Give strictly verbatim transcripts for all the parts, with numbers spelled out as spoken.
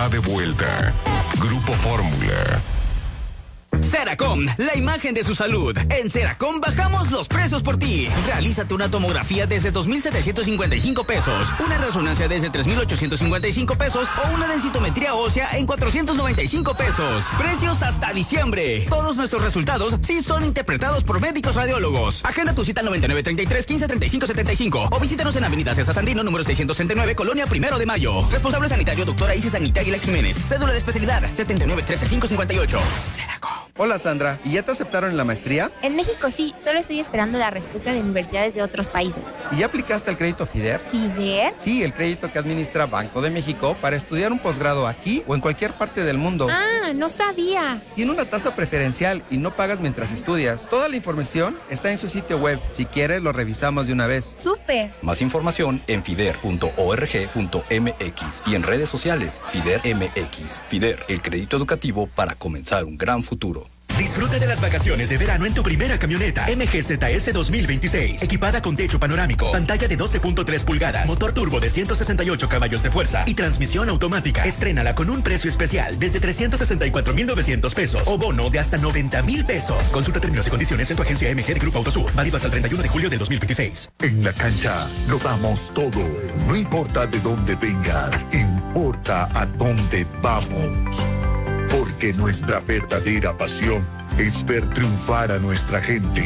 está de vuelta. Grupo Fórmula. Seracom, la imagen de su salud. En Seracom bajamos los precios por ti. Realízate una tomografía desde dos mil setecientos cincuenta y cinco pesos, una resonancia desde tres mil ochocientos cincuenta y cinco pesos o una densitometría ósea en cuatrocientos noventa y cinco pesos. Precios hasta diciembre. Todos nuestros resultados sí son interpretados por médicos radiólogos. Agenda tu cita al noventa y nueve treinta y tres quince treinta y cinco setenta y cinco o visítanos en Avenida César Sandino, número seiscientos treinta y nueve, Colonia Primero de Mayo. Responsable sanitario, doctora Isis Anita Aguilar Jiménez. Cédula de especialidad setenta y nueve trece cinco cincuenta y ocho. Seracom. Hola Sandra, ¿y ya te aceptaron en la maestría? En México sí, solo estoy esperando la respuesta de universidades de otros países. ¿Y ya aplicaste el crédito FIDER? ¿FIDER? Sí, el crédito que administra Banco de México para estudiar un posgrado aquí o en cualquier parte del mundo. Ah, no sabía. Tiene una tasa preferencial y no pagas mientras estudias. Toda la información está en su sitio web. Si quieres, lo revisamos de una vez. ¡Súper! Más información en fider punto org punto mx y en redes sociales FIDER M X. FIDER, el crédito educativo para comenzar un gran futuro. Disfruta de las vacaciones de verano en tu primera camioneta M G Z S dos mil veintiséis, equipada con techo panorámico, pantalla de doce punto tres pulgadas, motor turbo de ciento sesenta y ocho caballos de fuerza y transmisión automática. Estrénala con un precio especial desde trescientos sesenta y cuatro mil novecientos pesos o bono de hasta noventa mil pesos. Consulta términos y condiciones en tu agencia M G de Grupo Autosur, válido hasta el treinta y uno de julio del dos mil veintiséis. En la cancha lo damos todo. No importa de dónde vengas, importa a dónde vamos. Porque nuestra verdadera pasión es ver triunfar a nuestra gente.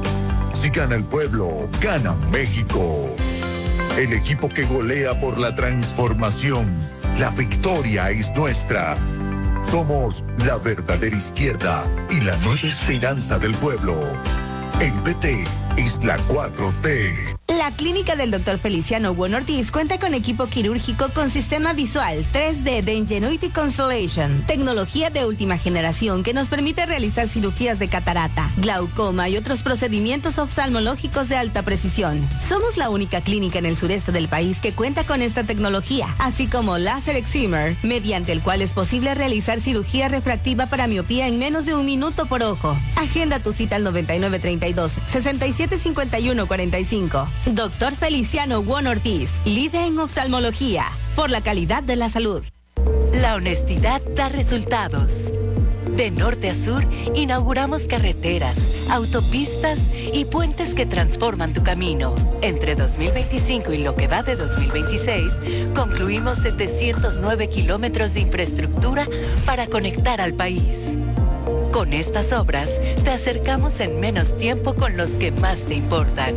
Si gana el pueblo, gana México. El equipo que golea por la transformación. La victoria es nuestra. Somos la verdadera izquierda y la nueva esperanza del pueblo. El P T es la cuatro T. La clínica del doctor Feliciano Bueno Ortiz cuenta con equipo quirúrgico con sistema visual tres D de Ingenuity Constellation, tecnología de última generación que nos permite realizar cirugías de catarata, glaucoma y otros procedimientos oftalmológicos de alta precisión. Somos la única clínica en el sureste del país que cuenta con esta tecnología, así como láser excimer, mediante el cual es posible realizar cirugía refractiva para miopía en menos de un minuto por ojo. Agenda tu cita al noventa y nueve treinta y dos sesenta y siete cincuenta y uno cuarenta y cinco. Doctor Feliciano Bueno Ortiz, líder en oftalmología, por la calidad de la salud. La honestidad da resultados. De norte a sur, inauguramos carreteras, autopistas y puentes que transforman tu camino. Entre dos mil veinticinco y lo que va de dos mil veintiséis, concluimos setecientos nueve kilómetros de infraestructura para conectar al país. Con estas obras, te acercamos en menos tiempo con los que más te importan.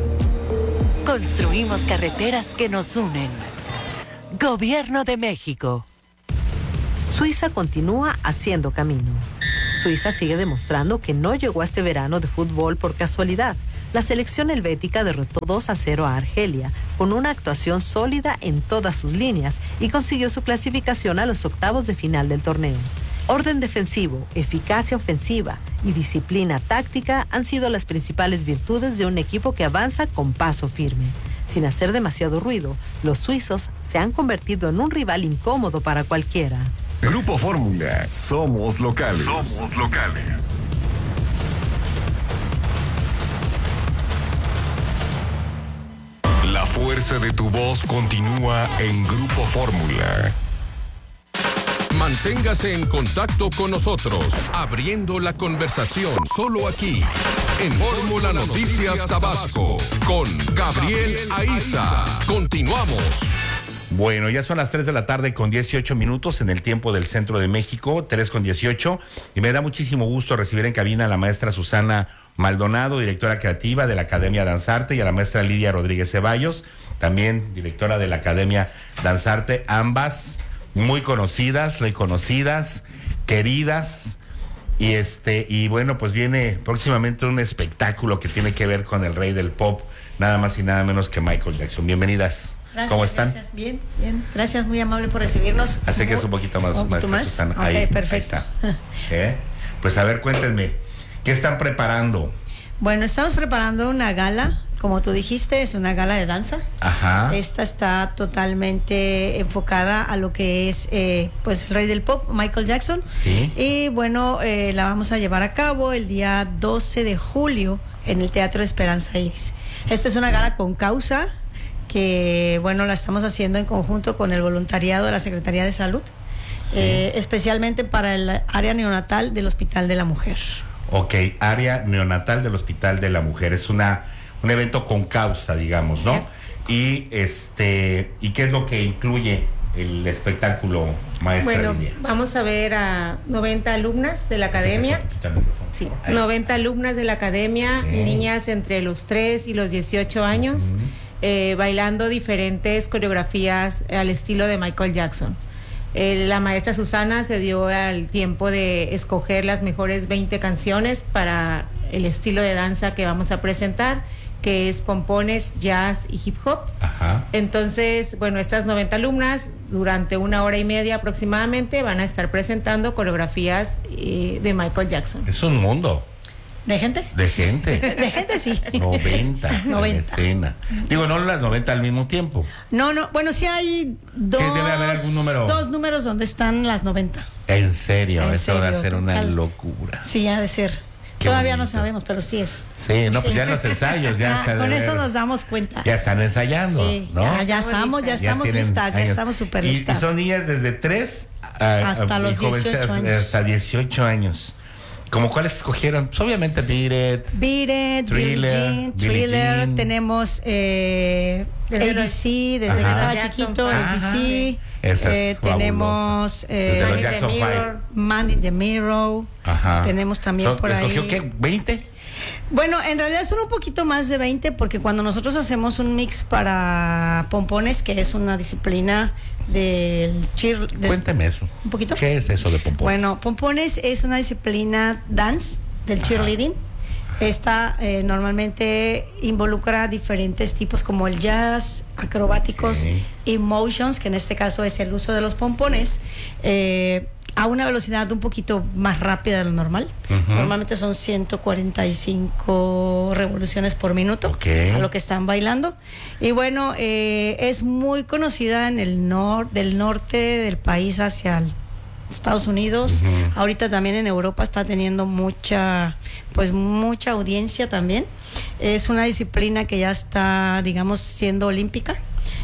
Construimos carreteras que nos unen. Gobierno de México. Suiza continúa haciendo camino. Suiza sigue demostrando que no llegó a este verano de fútbol por casualidad. La selección helvética derrotó dos a cero a Argelia con una actuación sólida en todas sus líneas y consiguió su clasificación a los octavos de final del torneo. Orden defensivo, eficacia ofensiva y disciplina táctica han sido las principales virtudes de un equipo que avanza con paso firme. Sin hacer demasiado ruido, los suizos se han convertido en un rival incómodo para cualquiera. Grupo Fórmula, somos locales. Somos locales. La fuerza de tu voz continúa en Grupo Fórmula. Manténgase en contacto con nosotros, abriendo la conversación solo aquí, en Fórmula Noticias Tabasco, con Gabriel Aiza. Continuamos. Bueno, ya son las tres de la tarde con dieciocho minutos en el tiempo del centro de México, tres con dieciocho, y me da muchísimo gusto recibir en cabina a la maestra Susana Maldonado, directora creativa de la Academia Danzarte, y a la maestra Lidia Rodríguez Ceballos, también directora de la Academia Danzarte, ambas muy conocidas, reconocidas, queridas, y este, y bueno, pues viene próximamente un espectáculo que tiene que ver con el rey del pop, nada más y nada menos que Michael Jackson. Bienvenidas. Gracias, ¿Cómo están? Gracias, bien, bien. Gracias, muy amable por recibirnos. Así que es un poquito más, ¿Un poquito maestra más? Susana. Ok, Ahí, perfecto. ahí está. ¿Eh? Pues a ver, cuéntenme, ¿qué están preparando? Bueno, estamos preparando una gala, como tú dijiste, es una gala de danza. Ajá. Esta está totalmente enfocada a lo que es, eh, pues, el rey del pop, Michael Jackson. Sí. Y bueno, eh, la vamos a llevar a cabo el día doce de julio en el Teatro Esperanza Iris. Esta es una gala con causa, que bueno, la estamos haciendo en conjunto con el voluntariado de la Secretaría de Salud. Sí. eh, especialmente para el área neonatal del Hospital de la Mujer. Ok, área neonatal del Hospital de la Mujer. Es una un evento con causa, digamos, ¿no? Y este y ¿qué es lo que incluye el espectáculo, maestra Bueno, Lidia? vamos a ver a noventa alumnas de la academia. Sí, noventa alumnas de la academia, Okay. niñas entre los tres y los dieciocho años, eh, bailando diferentes coreografías al estilo de Michael Jackson. Eh, la maestra Susana se dio al tiempo de escoger las mejores veinte canciones para el estilo de danza que vamos a presentar, que es pompones, jazz y hip hop. Ajá. Entonces, bueno, estas noventa alumnas durante una hora y media aproximadamente van a estar presentando coreografías eh, de Michael Jackson. Es un mundo ¿De gente? de gente. De gente, sí. noventa. noventa. En escena. Digo, no las noventa al mismo tiempo. No, no, bueno, sí hay dos, Sí, debe haber algún número. dos números donde están las noventa. En serio, En eso va a serio, ser una total. locura. Sí, ha de ser. Qué Todavía no bonito. sabemos, pero sí es. Sí, no, pues Sí. ya en los ensayos ya Ah, se ha de con eso ver. nos damos cuenta. Ya están ensayando, Sí, ¿no? ya, ya estamos, ya estamos tienen listas, ya años. estamos súper Y- Y, listas. son niñas desde tres a- Hasta a- los y jóvenes, dieciocho años. Hasta dieciocho años. ¿Cómo cuáles escogieron? Pues obviamente Beat It, Beat It, Thriller, Billie Jean, Billie Thriller, Jean. tenemos eh, Desde A B C, desde que Ajá. estaba Jackson chiquito, Five. A B C. Ajá, sí. Esa es eh, tenemos fabulosa. Desde los Man in the Jackson Mirror. Five. Man in the Mirror. Ajá. Tenemos también Son- por ahí. ¿Escogió qué? ¿veinte? Bueno, en realidad son un poquito más de veinte porque cuando nosotros hacemos un mix para pompones, que es una disciplina del cheer... del- Cuénteme eso. ¿Un poquito? ¿Qué es eso de pompones? Bueno, pompones es una disciplina dance del cheerleading. Esta eh, normalmente involucra diferentes tipos como el jazz, acrobáticos, Ok. emotions, que en este caso es el uso de los pompones, eh, a una velocidad un poquito más rápida de lo normal. Ujú. Normalmente son ciento cuarenta y cinco revoluciones por minuto Ok. a lo que están bailando. Y bueno, eh, es muy conocida en el nor del norte del país hacia el Estados Unidos. Ujú. Ahorita también en Europa está teniendo mucha, pues mucha audiencia también. Es una disciplina que ya está, digamos, siendo olímpica.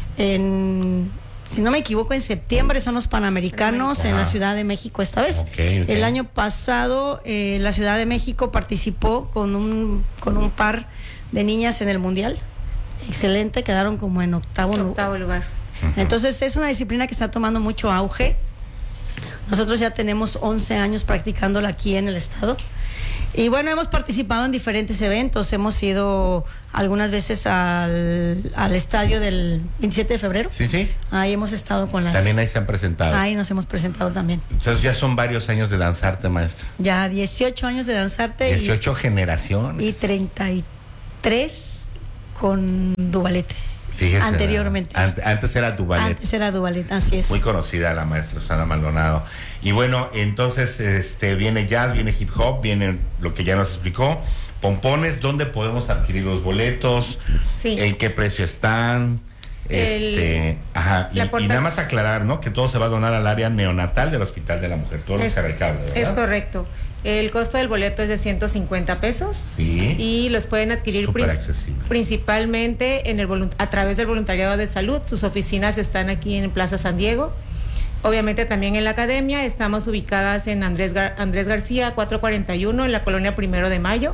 En, si no me equivoco, en septiembre son los Panamericanos en la Ajá. Ciudad de México esta vez. Ok, ok. El año pasado eh, la Ciudad de México participó con un, con un par de niñas en el Mundial. Excelente, quedaron como en octavo, lu- Octavo lugar. entonces es una disciplina que está tomando mucho auge. Nosotros ya tenemos once años practicándola aquí en el estado. Y bueno, hemos participado en diferentes eventos. Hemos ido algunas veces al, al estadio del veintisiete de febrero. Sí, sí. Ahí hemos estado con las... También ahí se han presentado. Ahí nos hemos presentado también. Entonces ya son varios años de danzarte, maestra. Ya dieciocho años de danzarte. y- dieciocho generaciones. Y treinta y tres con Duvalete. Fíjese, Anteriormente. an- antes era tu ballet. Antes era Duvalete, así es. Muy conocida la maestra Susana Maldonado. Y bueno, entonces este viene jazz, viene hip hop, viene lo que ya nos explicó. Pompones, ¿dónde podemos adquirir los boletos? Sí. ¿En qué precio están? Este, El- ajá, y, la y portas- nada más aclarar, ¿no? Que todo se va a donar al área neonatal del Hospital de la Mujer, todo lo que Es- se recaude, ¿verdad? Es correcto. El costo del boleto es de ciento cincuenta pesos. Sí. Y los pueden adquirir Súper prin- accesible. principalmente en el volunt- a través del voluntariado de salud. Sus oficinas están aquí en Plaza San Diego. Obviamente también en la academia. Estamos ubicadas en Andrés, Gar- Andrés García cuatrocientos cuarenta y uno en la colonia Primero de Mayo.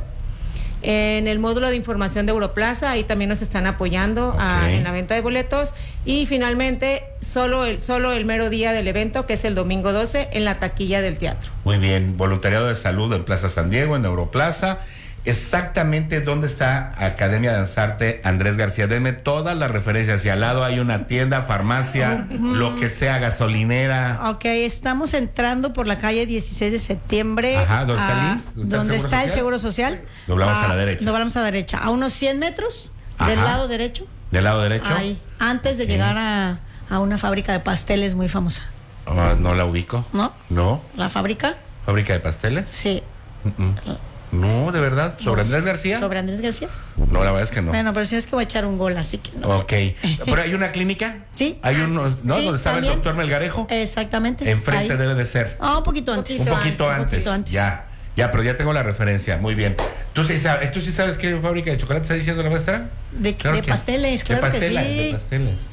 En el módulo de información de Europlaza, ahí también nos están apoyando a- Ok. en la venta de boletos. Y finalmente, solo el, solo el mero día del evento, que es el domingo doce, en la taquilla del teatro. Muy bien, voluntariado de salud en Plaza San Diego, en Europlaza. Exactamente dónde está Academia de Danzarte Andrés García. Denme todas las referencias. Si al lado hay una tienda, farmacia, lo que sea, gasolinera. Ok, estamos entrando por la calle dieciséis de septiembre. Ajá, ¿dónde está el a- I M S S S? ¿Dónde está el ¿Dónde Seguro está el Social? Seguro Social? Doblamos a la derecha. Doblamos a la derecha. A unos cien metros del Ajá. lado derecho. Del lado derecho. Ahí, antes de Ok. llegar a, a una fábrica de pasteles muy famosa. Ah, no la ubico. ¿No? No. ¿La fábrica? ¿Fábrica de pasteles? Sí. Mm-mm. No, de verdad. ¿Sobre Andrés García? ¿Sobre Andrés García? No, la verdad es que no. Bueno, pero si es que voy a echar un gol, así que no Ok. sé. ¿Pero hay una clínica? Sí. Hay unos, ¿no? Sí, Donde estaba también. el doctor Melgarejo. Exactamente. Enfrente ahí. debe de ser. Ah, un poquito antes. Un poquito Un antes. poquito antes. Ya. Ya, pero ya tengo la referencia. Muy bien. ¿Tú sí sabes, ¿tú sí sabes qué fábrica de chocolate está diciendo la maestra? De, Claro de que- pasteles, de claro pasteles, que sí. de pasteles.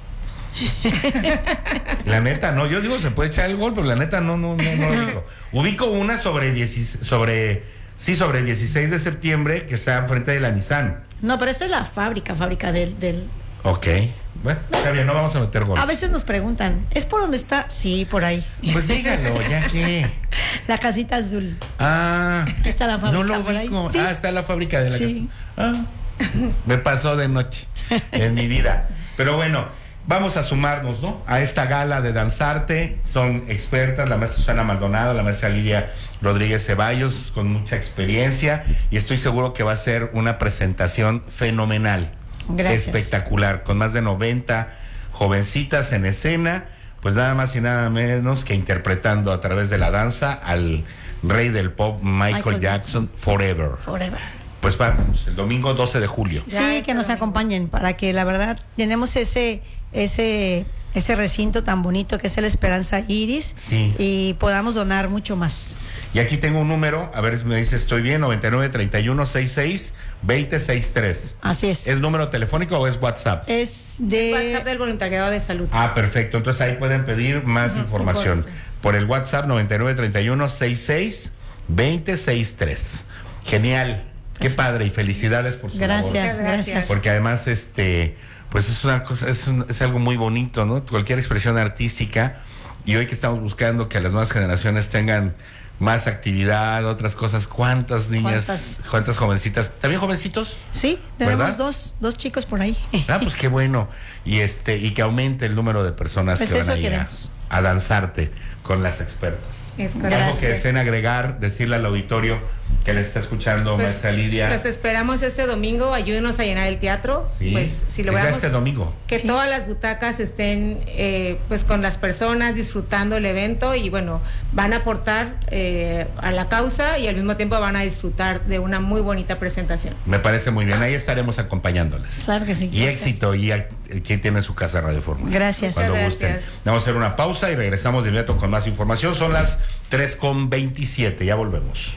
La neta, no, yo digo se puede echar el gol, pero la neta no, no, no, no lo digo. Ubico una sobre dieciséis, sobre, sí, sobre el dieciséis de septiembre que está enfrente de la Nissan. No, pero esta es la fábrica, fábrica del... del... Ok, bueno, está bien, no vamos a meter gol. A veces nos preguntan, ¿es por dónde está? Sí, por ahí. Pues dígalo, ya que. La casita azul. Ah. Está la fábrica. No lo por ahí. ubico. ¿Sí? Ah, está la fábrica de la Sí. casa. Ah, me pasó de noche en mi vida. Pero bueno, vamos a sumarnos, ¿no? A esta gala de Danzarte. Son expertas, la maestra Susana Maldonado, la maestra Lidia Rodríguez Ceballos, con mucha experiencia. Y estoy seguro que va a ser una presentación fenomenal. Gracias. Espectacular, con más de noventa jovencitas en escena, pues nada más y nada menos que interpretando a través de la danza al rey del pop Michael, Michael Jackson, Jackson Forever. Forever. Pues vamos, el domingo doce de julio. Sí, que nos acompañen para que la verdad tenemos ese ese ese recinto tan bonito que es el Esperanza Iris, sí, y podamos donar mucho más. Y aquí tengo un número, a ver si me dice estoy bien, noventa y nueve, treinta y uno, sesenta y seis, veinte, sesenta y tres. Así es. ¿Es número telefónico o es WhatsApp? Es de WhatsApp del Voluntariado de Salud. Ah, perfecto, entonces ahí pueden pedir más uh-huh, información. información. Por el WhatsApp noventa y nueve, treinta y uno, sesenta y seis, veinte, sesenta y tres. Genial, qué pues, padre y felicidades por su gracias, labor. Gracias, gracias. Porque además este pues es una cosa, es, un, es algo muy bonito, ¿no? Cualquier expresión artística, y hoy que estamos buscando que las nuevas generaciones tengan más actividad, otras cosas, ¿cuántas niñas, cuántas, cuántas jovencitas? ¿También jovencitos? Sí, tenemos dos, dos chicos por ahí. Ah, pues qué bueno. Y este, y que aumente el número de personas pues que van a ir a, a danzarte con las expertas. Es correcto. Algo que deseen agregar, decirle al auditorio que le está escuchando, pues, maestra Lidia. Pues esperamos este domingo, ayúdenos a llenar el teatro. Sí, pues si logramos este domingo. Que sí, todas las butacas estén eh, pues con las personas disfrutando el evento, y bueno, van a aportar eh, a la causa y al mismo tiempo van a disfrutar de una muy bonita presentación. Me parece muy bien, ahí estaremos acompañándoles. Claro que sí. Y gracias. Éxito, y aquí tiene su casa Radio Fórmula. Gracias. Cuando Muchas gusten. gracias. Vamos a hacer una pausa y regresamos de inmediato con más información. Son las tres con veintisiete, ya volvemos.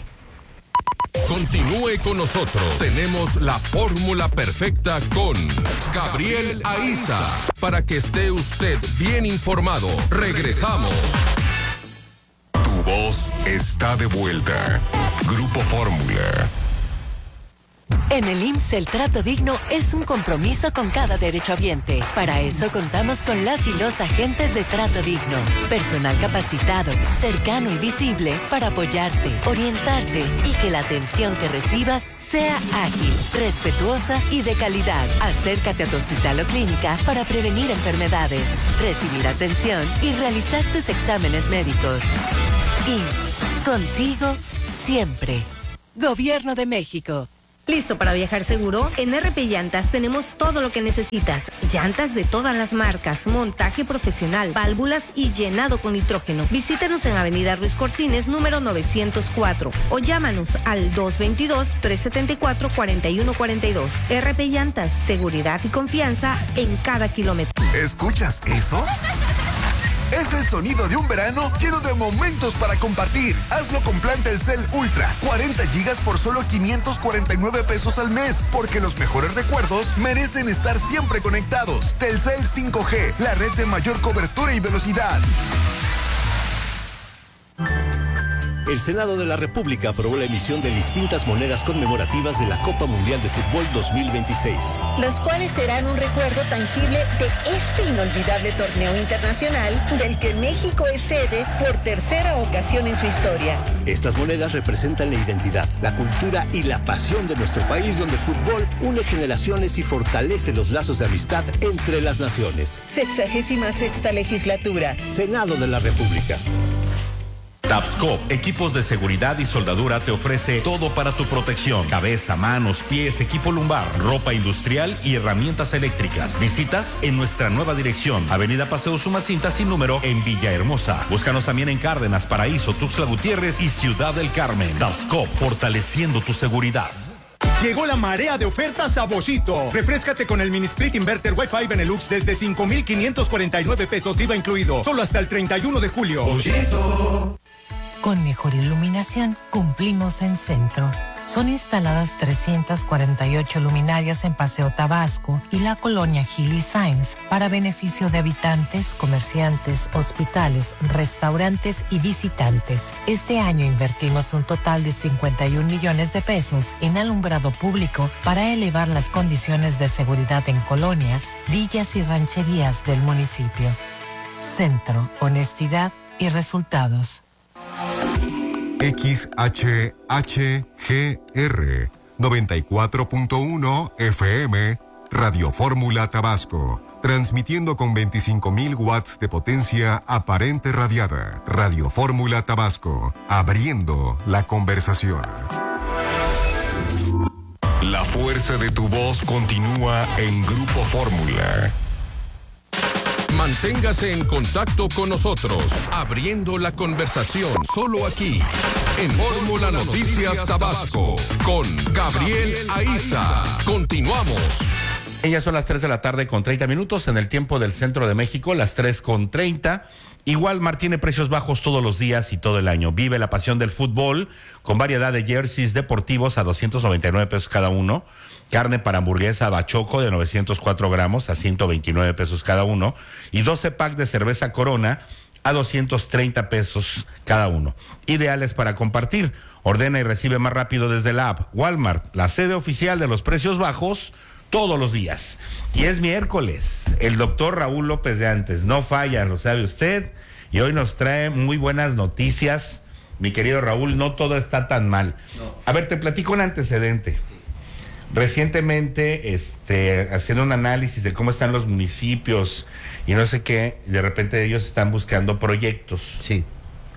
Continúe con nosotros. Tenemos la fórmula perfecta con Gabriel Aiza. Para que esté usted bien informado. Regresamos. Tu voz está de vuelta. Grupo Fórmula. En el I M S S el trato digno es un compromiso con cada derechohabiente. Para eso contamos con las y los agentes de trato digno. Personal capacitado, cercano y visible para apoyarte, orientarte y que la atención que recibas sea ágil, respetuosa y de calidad. Acércate a tu hospital o clínica para prevenir enfermedades, recibir atención y realizar tus exámenes médicos. I M S S, contigo siempre. Gobierno de México. ¿Listo para viajar seguro? En R P Llantas tenemos todo lo que necesitas. Llantas de todas las marcas, montaje profesional, válvulas y llenado con nitrógeno. Visítanos en Avenida Ruiz Cortines, número novecientos cuatro, o llámanos al dos veintidós, trescientos setenta y cuatro, cuarenta y uno cuarenta y dos. R P Llantas, seguridad y confianza en cada kilómetro. ¿Escuchas eso? Es el sonido de un verano lleno de momentos para compartir. Hazlo con plan Telcel Ultra. cuarenta gigas por solo quinientos cuarenta y nueve pesos al mes. Porque los mejores recuerdos merecen estar siempre conectados. Telcel cinco G, la red de mayor cobertura y velocidad. El Senado de la República aprobó la emisión de distintas monedas conmemorativas de la Copa Mundial de Fútbol dos mil veintiséis. Las cuales serán un recuerdo tangible de este inolvidable torneo internacional del que México es sede por tercera ocasión en su historia. Estas monedas representan la identidad, la cultura y la pasión de nuestro país, donde el fútbol une generaciones y fortalece los lazos de amistad entre las naciones. Sexagésima sexta legislatura. Senado de la República. Tapscop, equipos de seguridad y soldadura, te ofrece todo para tu protección: cabeza, manos, pies, equipo lumbar, ropa industrial y herramientas eléctricas. Visitas en nuestra nueva dirección, Avenida Paseo Sumacinta sin número, en Villahermosa. Búscanos también en Cárdenas, Paraíso, Tuxtla Gutiérrez y Ciudad del Carmen. Tapscop, fortaleciendo tu seguridad. Llegó la marea de ofertas a Boschito. Refréscate con el mini split inverter Wi-Fi Benelux desde cinco mil quinientos cuarenta y nueve pesos I V A incluido. Solo hasta el treinta y uno de julio. Boschito. Con mejor iluminación, cumplimos en Centro. son instaladas trescientas cuarenta y ocho luminarias en Paseo Tabasco y la colonia Gili Sáenz para beneficio de habitantes, comerciantes, hospitales, restaurantes y visitantes. Este año invertimos un total de cincuenta y un millones de pesos en alumbrado público para elevar las condiciones de seguridad en colonias, villas y rancherías del municipio. Centro, honestidad y resultados. X H H G R noventa y cuatro punto uno F M, Radio Fórmula Tabasco, transmitiendo con veinticinco mil watts de potencia aparente radiada. Radio Fórmula Tabasco, abriendo la conversación. La fuerza de tu voz continúa en Grupo Fórmula. Manténgase en contacto con nosotros, abriendo la conversación solo aquí, en Fórmula Noticias Tabasco, con Gabriel Aiza. Continuamos. Ellas son las tres de la tarde con treinta minutos en el tiempo del centro de México, las tres con treinta. Igual tiene precios bajos todos los días y todo el año. Vive la pasión del fútbol con variedad de jerseys deportivos a doscientos noventa y nueve pesos cada uno. Carne para hamburguesa Bachoco de novecientos cuatro gramos a ciento veintinueve pesos cada uno. Y doce pack de cerveza Corona a doscientos treinta pesos cada uno. Ideales para compartir. Ordena y recibe más rápido desde la app. Walmart, la sede oficial de los precios bajos todos los días. Y es miércoles. El doctor Raúl López de Antes no falla, lo sabe usted. Y hoy nos trae muy buenas noticias. Mi querido Raúl, no todo está tan mal. No. A ver, te platico un antecedente. Sí. Recientemente, este, haciendo un análisis de cómo están los municipios y no sé qué, de repente ellos están buscando proyectos. Sí.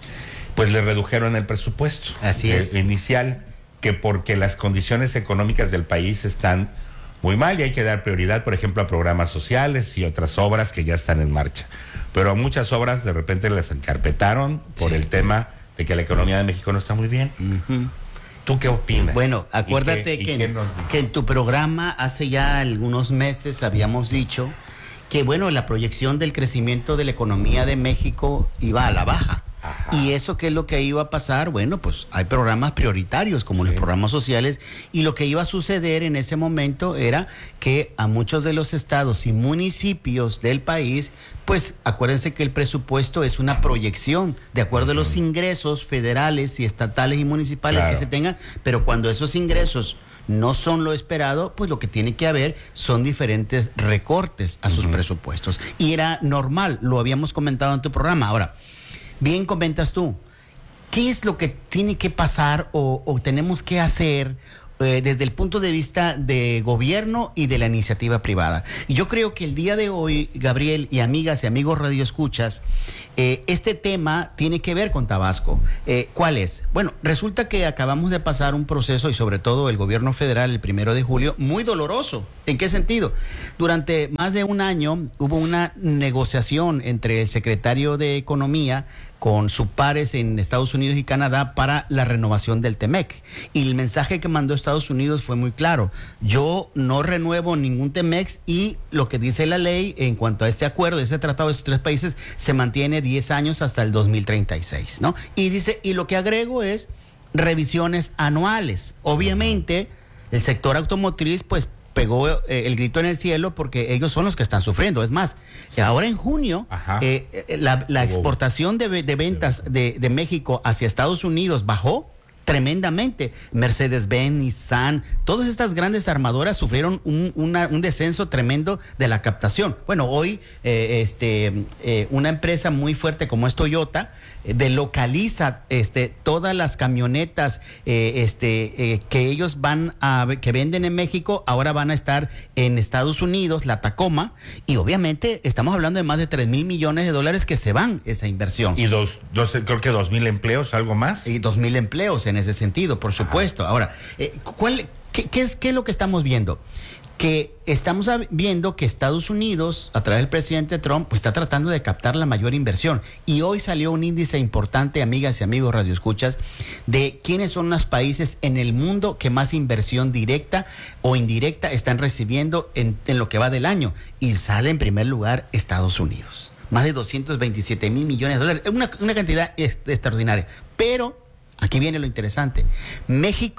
Pues le redujeron el presupuesto. Así es. Eh, inicial, que porque las condiciones económicas del país están muy mal y hay que dar prioridad, por ejemplo, a programas sociales y otras obras que ya están en marcha. Pero a muchas obras de repente las encarpetaron por sí. el tema de que la economía de México no está muy bien. Uh-huh. ¿Tú qué opinas? Bueno, acuérdate qué, que, en, que en tu programa hace ya algunos meses habíamos dicho que, bueno, la proyección del crecimiento de la economía de México iba a la baja. Ajá. ¿Y eso qué es lo que iba a pasar? Bueno, pues hay programas prioritarios como sí. los programas sociales, y lo que iba a suceder en ese momento era que a muchos de los estados y municipios del país, pues acuérdense que el presupuesto es una proyección de acuerdo uh-huh. a los ingresos federales y estatales y municipales claro. que se tengan, pero cuando esos ingresos no son lo esperado, pues lo que tiene que haber son diferentes recortes a sus uh-huh. presupuestos. Y era normal, lo habíamos comentado en tu programa. Ahora, bien comentas tú, ¿qué es lo que tiene que pasar o, o tenemos que hacer eh, desde el punto de vista de gobierno y de la iniciativa privada? Y yo creo que el día de hoy, Gabriel y amigas y amigos radioescuchas, eh, este tema tiene que ver con Tabasco. Eh, ¿Cuál es? Bueno, resulta que acabamos de pasar un proceso, y sobre todo el gobierno federal el primero de julio, muy doloroso. ¿En qué sentido? Durante más de un año hubo una negociación entre el secretario de Economía con sus pares en Estados Unidos y Canadá para la renovación del TEMEC. Y el mensaje que mandó Estados Unidos fue muy claro: yo no renuevo ningún TEMEC, y lo que dice la ley en cuanto a este acuerdo, ese tratado de estos tres países, se mantiene diez años hasta el dos mil treinta y seis, ¿no? Y dice, y lo que agrego es revisiones anuales. Obviamente, el sector automotriz, pues, pegó eh, el grito en el cielo porque ellos son los que están sufriendo. Es más, ahora en junio, eh, la, la exportación de, de ventas de, de México hacia Estados Unidos bajó tremendamente. Mercedes-Benz, Nissan, todas estas grandes armadoras sufrieron un, una, un descenso tremendo de la captación. Bueno, hoy eh, este, eh, una empresa muy fuerte como es Toyota eh, delocaliza este, todas las camionetas eh, este, eh, que ellos van a, que venden en México, ahora van a estar en Estados Unidos, la Tacoma, y obviamente estamos hablando de más de tres mil millones de dólares que se van esa inversión. Y dos, dos creo que dos mil empleos, algo más. Y dos mil empleos en ese sentido, por supuesto. Ajá. Ahora, eh, ¿cuál, qué, qué, es, ¿qué es lo que estamos viendo? Que estamos viendo que Estados Unidos, a través del presidente Trump, pues está tratando de captar la mayor inversión. Y hoy salió un índice importante, amigas y amigos radioescuchas, de quiénes son los países en el mundo que más inversión directa o indirecta están recibiendo en, en lo que va del año. Y sale en primer lugar Estados Unidos. Más de doscientos veintisiete mil millones de dólares. Una, una cantidad est- extraordinaria. Pero aquí viene lo interesante. México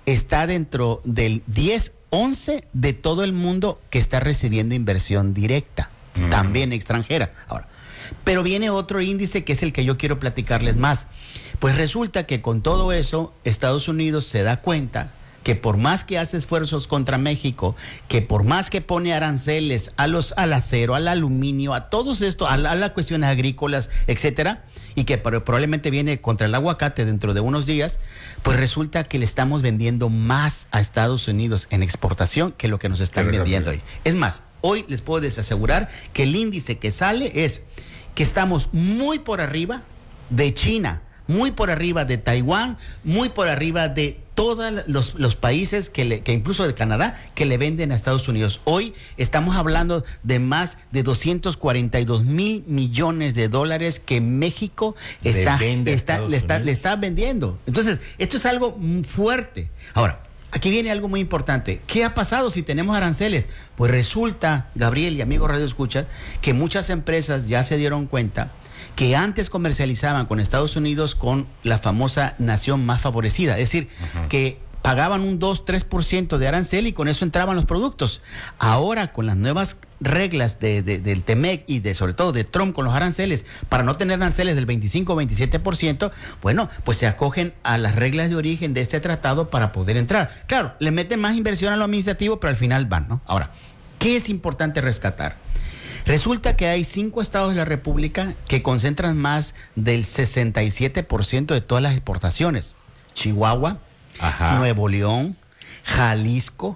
está dentro del diez, once de todo el mundo que está recibiendo inversión directa, uh-huh. también extranjera. Ahora, pero viene otro índice que es el que yo quiero platicarles más. Pues resulta que con todo eso, Estados Unidos se da cuenta que por más que hace esfuerzos contra México, que por más que pone aranceles a los, al acero, al aluminio, a todos esto, a, a las cuestiones agrícolas, etcétera, y que probablemente viene contra el aguacate dentro de unos días, pues resulta que le estamos vendiendo más a Estados Unidos en exportación que lo que nos están vendiendo hoy. Es más, hoy les puedo desasegurar que el índice que sale es que estamos muy por arriba de China, muy por arriba de Taiwán, muy por arriba de todos los, los países que, le, que incluso de Canadá, que le venden a Estados Unidos. Hoy estamos hablando de más de doscientos cuarenta y dos mil millones de dólares que México está, está, le, está, le está vendiendo. Entonces, esto es algo fuerte. Ahora, aquí viene algo muy importante. ¿Qué ha pasado si tenemos aranceles? Pues resulta, Gabriel y amigos Radio Escucha, que muchas empresas ya se dieron cuenta que antes comercializaban con Estados Unidos con la famosa nación más favorecida, es decir, uh-huh. que pagaban un dos, tres por ciento de arancel y con eso entraban los productos. Ahora, con las nuevas reglas de, de, del Temec y de sobre todo de Trump con los aranceles, para no tener aranceles del veinticinco o veintisiete por ciento, bueno, pues se acogen a las reglas de origen de este tratado para poder entrar. Claro, le meten más inversión a lo administrativo, pero al final van, ¿no? Ahora, ¿qué es importante rescatar? Resulta que hay cinco estados de la República que concentran más del sesenta y siete por ciento de todas las exportaciones. Chihuahua, Ajá. Nuevo León, Jalisco,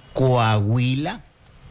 Coahuila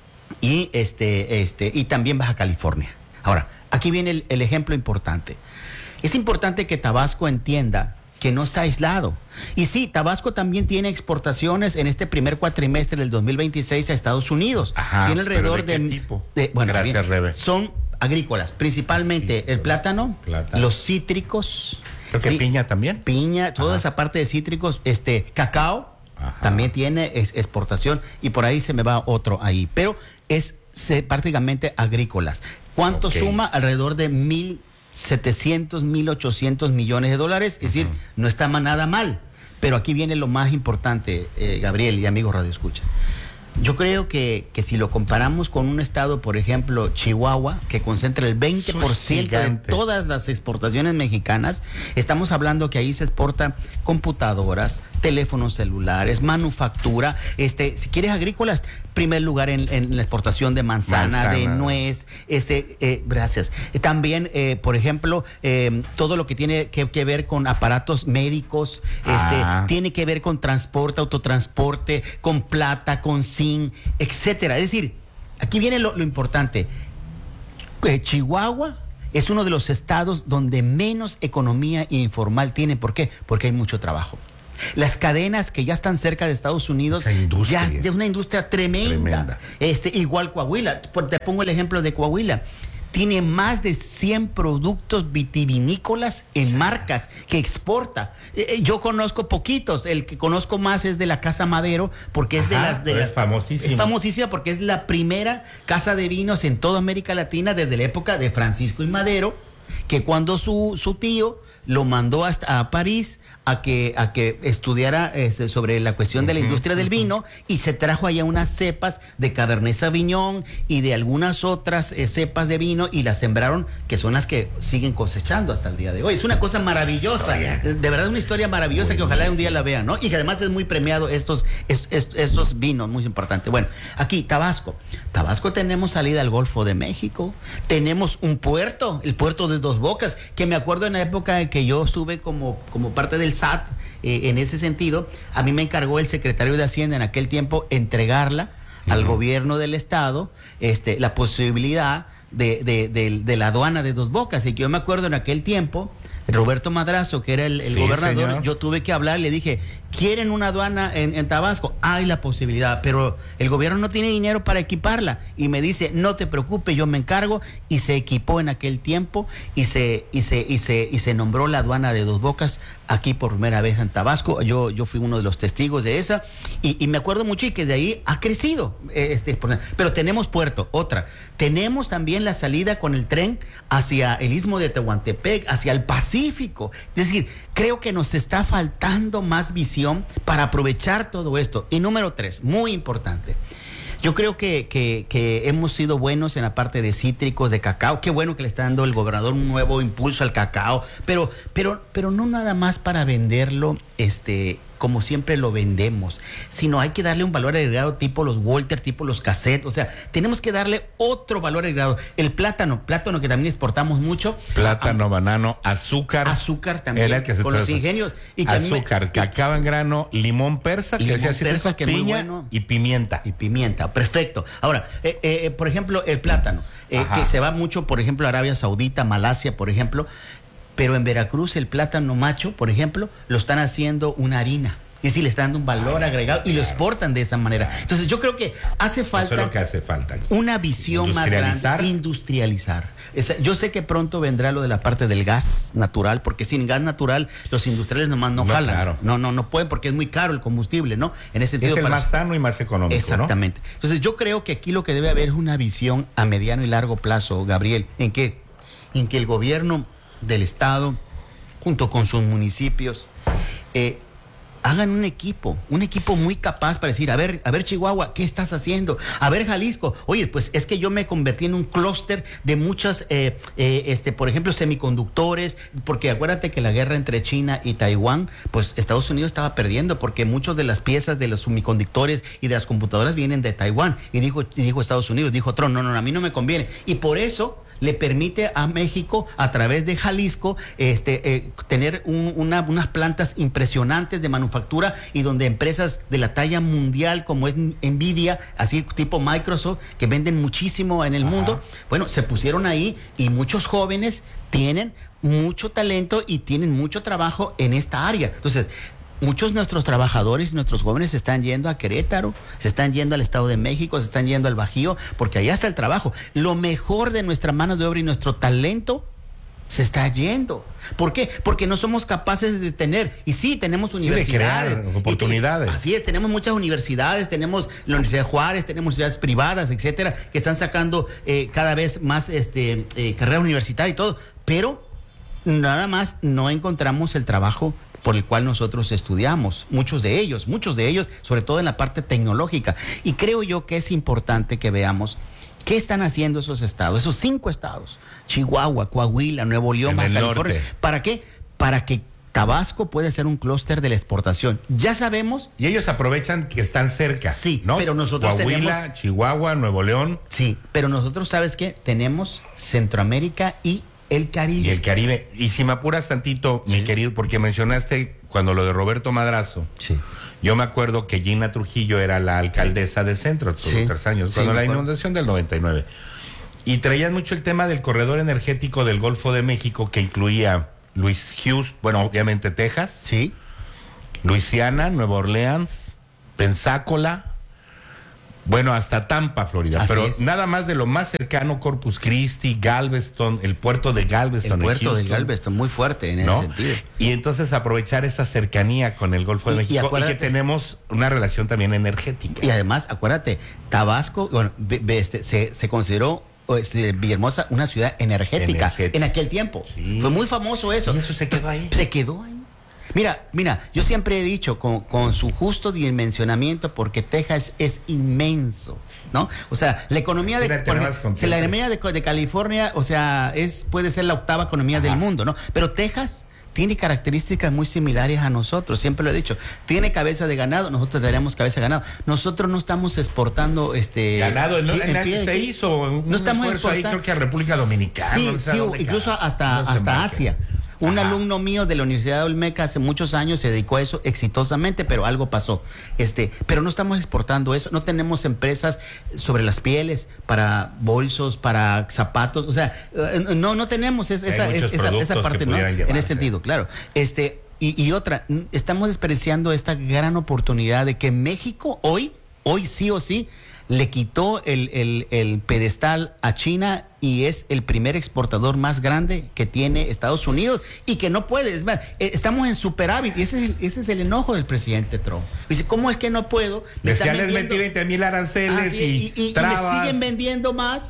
y este, este, y también Baja California. Ahora, aquí viene el, el ejemplo importante. Es importante que Tabasco entienda que no está aislado. Y sí, Tabasco también tiene exportaciones en este primer cuatrimestre del dos mil veintiséis a Estados Unidos. Ajá, tiene alrededor ¿de, qué de, tipo? de bueno, Gracias, bien, Rebe. son agrícolas, principalmente sí, el plátano, plátano, los cítricos. Creo que sí, piña también. Piña, toda Ajá. esa parte de cítricos, este, cacao, Ajá. también tiene es, exportación y por ahí se me va otro ahí, pero es se, prácticamente agrícolas. ¿Cuánto okay. suma? Alrededor de mil setecientos, mil ochocientos millones de dólares, es uh-huh. decir, no está nada mal. Pero aquí viene lo más importante, eh, Gabriel y amigos Radio Escucha. Yo creo que, que si lo comparamos con un estado, por ejemplo, Chihuahua, que concentra el veinte por ciento de todas las exportaciones mexicanas, estamos hablando que ahí se exporta computadoras, teléfonos celulares, manufactura, este, si quieres agrícolas, primer lugar en, en la exportación de manzana, manzana. de nuez, este, eh, gracias. También, eh, por ejemplo, eh, todo lo que tiene que, que ver con aparatos médicos, ah. este, tiene que ver con transporte, autotransporte, con plata, con zinc, etcétera. Es decir, aquí viene lo, lo importante. Eh, Chihuahua es uno de los estados donde menos economía informal tiene. ¿Por qué? Porque hay mucho trabajo. Las cadenas que ya están cerca de Estados Unidos, ya es de una industria tremenda. tremenda. Este, igual Coahuila, te pongo el ejemplo de Coahuila. Tiene más de cien productos vitivinícolas en marcas que exporta. Eh, yo conozco poquitos, el que conozco más es de la Casa Madero, porque es Ajá, de las... De las es famosísima. Es famosísima porque es la primera casa de vinos en toda América Latina desde la época de Francisco y Madero, que cuando su, su tío lo mandó hasta a París a que, a que estudiara este, sobre la cuestión de la industria del vino, y se trajo allá unas cepas de Cabernet Sauvignon y de algunas otras eh, cepas de vino y las sembraron, que son las que siguen cosechando hasta el día de hoy. Es una cosa maravillosa, de, de verdad una historia maravillosa que ojalá un día la vean, ¿no? Y que además es muy premiado estos, estos, estos vinos, muy importante. Bueno, aquí Tabasco. Tabasco tenemos salida al Golfo de México, tenemos un puerto, el puerto de Dos Bocas, que me acuerdo en la época en que yo estuve como, como parte del S A T, eh, en ese sentido, a mí me encargó el secretario de Hacienda en aquel tiempo entregarla uh-huh. al gobierno del estado, este, la posibilidad de, de, de, de la aduana de Dos Bocas. Y que yo me acuerdo en aquel tiempo, Roberto Madrazo, que era el, el sí, gobernador, señor. Yo tuve que hablar, le dije, ¿quieren una aduana en, en Tabasco? Hay la posibilidad, pero el gobierno no tiene dinero para equiparla. Y me dice, no te preocupes, yo me encargo. Y se equipó en aquel tiempo y se, y se, y se, y se nombró la aduana de Dos Bocas aquí por primera vez en Tabasco. Yo, yo fui uno de los testigos de esa. Y, y me acuerdo mucho y que de ahí ha crecido. Este, pero tenemos puerto, otra. Tenemos también la salida con el tren hacia el Istmo de Tehuantepec, hacia el Pacífico. Es decir, creo que nos está faltando más visión para aprovechar todo esto. Y número tres, muy importante. Yo creo que, que, que hemos sido buenos en la parte de cítricos, de cacao. Qué bueno que le está dando el gobernador un nuevo impulso al cacao, pero, pero, pero no nada más para venderlo, este, como siempre lo vendemos, sino hay que darle un valor agregado tipo los Walter, tipo los Cassette. O sea, tenemos que darle otro valor agregado. El plátano, plátano que también exportamos mucho. Plátano, a, banano, azúcar. Azúcar también, era el que se con los ingenios. Y azúcar, me, cacao en grano, limón persa, que limón se persa, que piña, muy bueno. Y pimienta. Y pimienta, perfecto. Ahora, eh, eh, por ejemplo, el plátano, eh, que se va mucho, por ejemplo, a Arabia Saudita, Malasia, por ejemplo, pero en Veracruz el plátano macho, por ejemplo, lo están haciendo una harina. Y si le están dando un valor agregado y lo exportan de esa manera. Entonces yo creo que hace falta, Eso es lo que hace falta. una visión más grande, industrializar. Yo sé que pronto vendrá lo de la parte del gas natural, porque sin gas natural los industriales nomás no, no jalan. Claro. No, no, no pueden porque es muy caro el combustible, ¿no? En ese sentido, es el para... más sano y más económico. Exactamente. ¿No? Entonces yo creo que aquí lo que debe haber es una visión a mediano y largo plazo, Gabriel, en que, en que el gobierno del estado, junto con sus municipios, eh, hagan un equipo, un equipo muy capaz para decir, a ver, a ver Chihuahua, ¿qué estás haciendo? A ver Jalisco, oye, pues es que yo me convertí en un clúster de muchas, eh, eh, este, por ejemplo, semiconductores, porque acuérdate que la guerra entre China y Taiwán, pues Estados Unidos estaba perdiendo, porque muchas de las piezas de los semiconductores y de las computadoras vienen de Taiwán, y dijo, y dijo Estados Unidos, dijo Trump, no, no, a mí no me conviene, y por eso le permite a México, a través de Jalisco, este, eh, tener un, una, unas plantas impresionantes de manufactura y donde empresas de la talla mundial como es Nvidia, así tipo Microsoft, que venden muchísimo en el Ajá. mundo, bueno, se pusieron ahí y muchos jóvenes tienen mucho talento y tienen mucho trabajo en esta área. Entonces, muchos de nuestros trabajadores, nuestros jóvenes se están yendo a Querétaro, se están yendo al Estado de México, se están yendo al Bajío, porque allá está el trabajo. Lo mejor de nuestra mano de obra y nuestro talento se está yendo. ¿Por qué? Porque no somos capaces de tener, y sí, tenemos universidades. Sí, de crear oportunidades. Y, así es, tenemos muchas universidades, tenemos la Universidad de Juárez, tenemos universidades privadas, etcétera, que están sacando eh, cada vez más este, eh, carrera universitaria y todo, pero nada más no encontramos el trabajo por el cual nosotros estudiamos, muchos de ellos, muchos de ellos, sobre todo en la parte tecnológica. Y creo yo que es importante que veamos qué están haciendo esos estados, esos cinco estados, Chihuahua, Coahuila, Nuevo León, Baja California. ¿Para qué? Para que Tabasco puede ser un clúster de la exportación. Ya sabemos. Y ellos aprovechan que están cerca. Sí, ¿no? pero nosotros Coahuila, tenemos... Chihuahua, Nuevo León. Sí, pero nosotros, ¿sabes qué? Tenemos Centroamérica y el Caribe. Y el Caribe. Y si me apuras tantito, sí. mi querido, porque mencionaste cuando lo de Roberto Madrazo. Sí. Yo me acuerdo que Gina Trujillo era la alcaldesa del centro, todos sí. los tres años, cuando sí, la inundación del noventa y nueve. Y traían mucho el tema del corredor energético del Golfo de México, que incluía Luis Hughes, bueno, obviamente Texas. Sí. Luisiana, Nueva Orleans, Pensácola. Bueno, hasta Tampa, Florida. Así pero es. Nada más de lo más cercano, Corpus Christi, Galveston, el puerto de Galveston. El puerto de Galveston, muy fuerte en ¿no? ese sentido. Y entonces aprovechar esa cercanía con el Golfo de y, México y, y que tenemos una relación también energética. Y además, acuérdate, Tabasco, bueno, be, be, este, se, se consideró este, Villahermosa una ciudad energética, energética. en aquel tiempo. Sí. Fue muy famoso eso. Y eso se quedó ahí. Se quedó ahí. Mira, mira, yo siempre he dicho con, con su justo dimensionamiento, porque Texas es inmenso, ¿no? O sea, la economía de, por, la economía de, de California, o sea, es puede ser la octava economía Ajá. del mundo, ¿no? Pero Texas tiene características muy similares a nosotros, siempre lo he dicho. Tiene cabeza de ganado, nosotros tenemos cabeza de ganado. Nosotros no estamos exportando este ganado, no, en, en, se hizo un no estamos esfuerzo ahí, creo que a República Dominicana. Sí, sí, incluso hasta, no hasta Asia. Un Ajá. alumno mío de la Universidad de Olmeca hace muchos años se dedicó a eso exitosamente, pero algo pasó. Este, pero no estamos exportando eso, no tenemos empresas sobre las pieles para bolsos, para zapatos, o sea, no no tenemos es, esa, es, esa esa parte, ¿no? En ese sentido, claro. Este y, y otra, estamos desperdiciando esta gran oportunidad de que México hoy, hoy sí o sí le quitó el, el, el pedestal a China y es el primer exportador más grande que tiene Estados Unidos y que no puede. Es más, estamos en superávit y ese es el, ese es el enojo del presidente Trump. Dice, ¿cómo es que no puedo? Me Decía, les metí veinte mil aranceles ah, sí, y, y, y, y me siguen vendiendo más.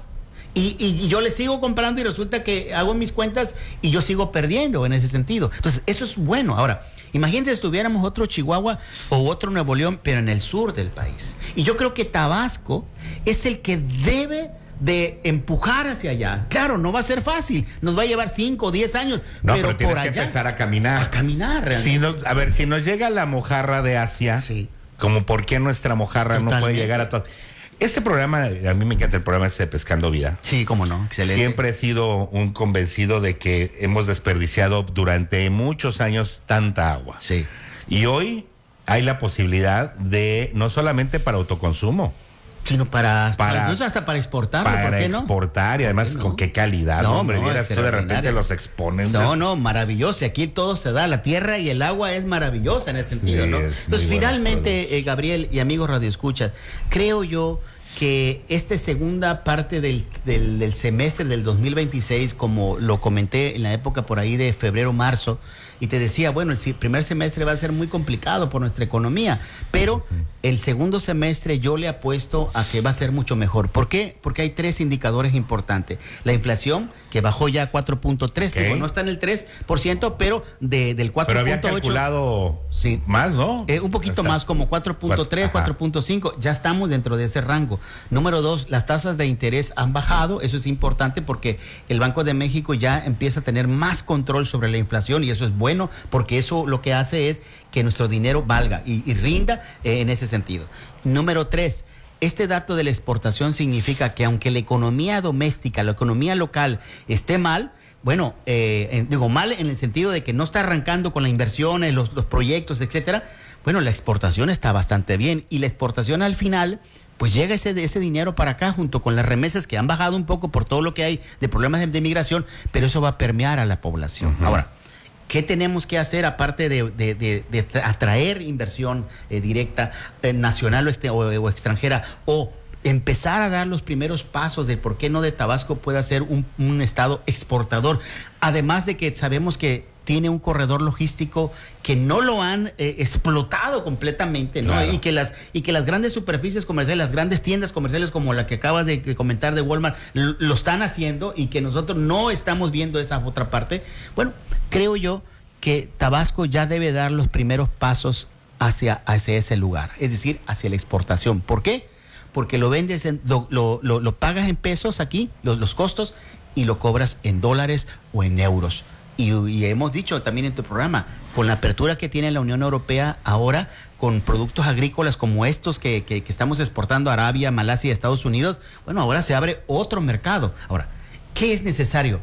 Y, y, y yo le sigo comprando y resulta que hago mis cuentas y yo sigo perdiendo en ese sentido. Entonces, eso es bueno. Ahora, imagínate si estuviéramos otro Chihuahua o otro Nuevo León, pero en el sur del país. Y yo creo que Tabasco es el que debe de empujar hacia allá. Claro, no va a ser fácil, nos va a llevar cinco o diez años, no, pero, pero tienes por que allá empezar a caminar. A caminar, realmente. Si no, a ver, si nos llega la mojarra de Asia, sí. como por qué nuestra mojarra Totalmente. no puede llegar a todas. Este programa, a mí me encanta el programa ese de Pescando Vida. Sí, cómo no, excelente. Siempre he sido un convencido de que hemos desperdiciado durante muchos años tanta agua. Sí. Y hoy hay la posibilidad de, no solamente para autoconsumo, sino para, para incluso hasta para exportarlo, para ¿por qué no? exportar y además no? con qué calidad, No, hombre, no, vieras tú de repente extraordinario. los exponen. No, no, maravilloso. Aquí todo se da. La tierra y el agua es maravillosa en ese sentido, Sí, ¿no? es Entonces, muy finalmente, eh, Gabriel y amigos radioescuchas, creo yo que esta segunda parte del, del, del semestre del dos mil veintiséis, como lo comenté en la época por ahí de febrero, marzo, y te decía, bueno, el si- primer semestre va a ser muy complicado por nuestra economía, pero el segundo semestre yo le apuesto a que va a ser mucho mejor. ¿Por qué? Porque hay tres indicadores importantes. La inflación, que bajó ya a cuatro punto tres, Ok. digo, no está en el tres por ciento, pero de, del cuatro Pero punto ocho. había calculado Sí. más, ¿no? Eh, un poquito Hasta- más, como cuatro punto tres, Ajá. cuatro punto cinco, ya estamos dentro de ese rango. Número dos, las tasas de interés han bajado, eso es importante porque el Banco de México ya empieza a tener más control sobre la inflación y eso es bueno porque eso lo que hace es que nuestro dinero valga y, y rinda eh, en ese sentido. Número tres, este dato de la exportación significa que aunque la economía doméstica, la economía local esté mal, bueno, eh, en- digo mal en el sentido de que no está arrancando con la inversión, en los, los proyectos, etcétera. Bueno, la exportación está bastante bien y la exportación al final, pues llega ese, ese dinero para acá junto con las remesas que han bajado un poco por todo lo que hay de problemas de, de migración, pero eso va a permear a la población. Ujú. Ahora, ¿qué tenemos que hacer aparte de, de- de- de tra- atraer inversión eh, directa, eh, nacional o, este- o- o extranjera, o empezar a dar los primeros pasos de por qué no de Tabasco pueda ser un, un estado exportador? Además de que sabemos que tiene un corredor logístico que no lo han eh, explotado completamente, ¿no? Claro. Y que las y que las grandes superficies comerciales, las grandes tiendas comerciales como la que acabas de, de comentar de Walmart, lo, lo están haciendo y que nosotros no estamos viendo esa otra parte. Bueno, creo yo que Tabasco ya debe dar los primeros pasos hacia, hacia ese lugar, es decir, hacia la exportación. ¿Por qué? Porque lo vendes, en- lo, lo, lo, lo pagas en pesos aquí, los, los costos, y lo cobras en dólares o en euros. Y, y hemos dicho también en tu programa, con la apertura que tiene la Unión Europea ahora, con productos agrícolas como estos que, que, que estamos exportando a Arabia, Malasia y Estados Unidos, bueno, ahora se abre otro mercado. Ahora, ¿qué es necesario?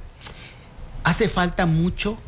Hace falta mucho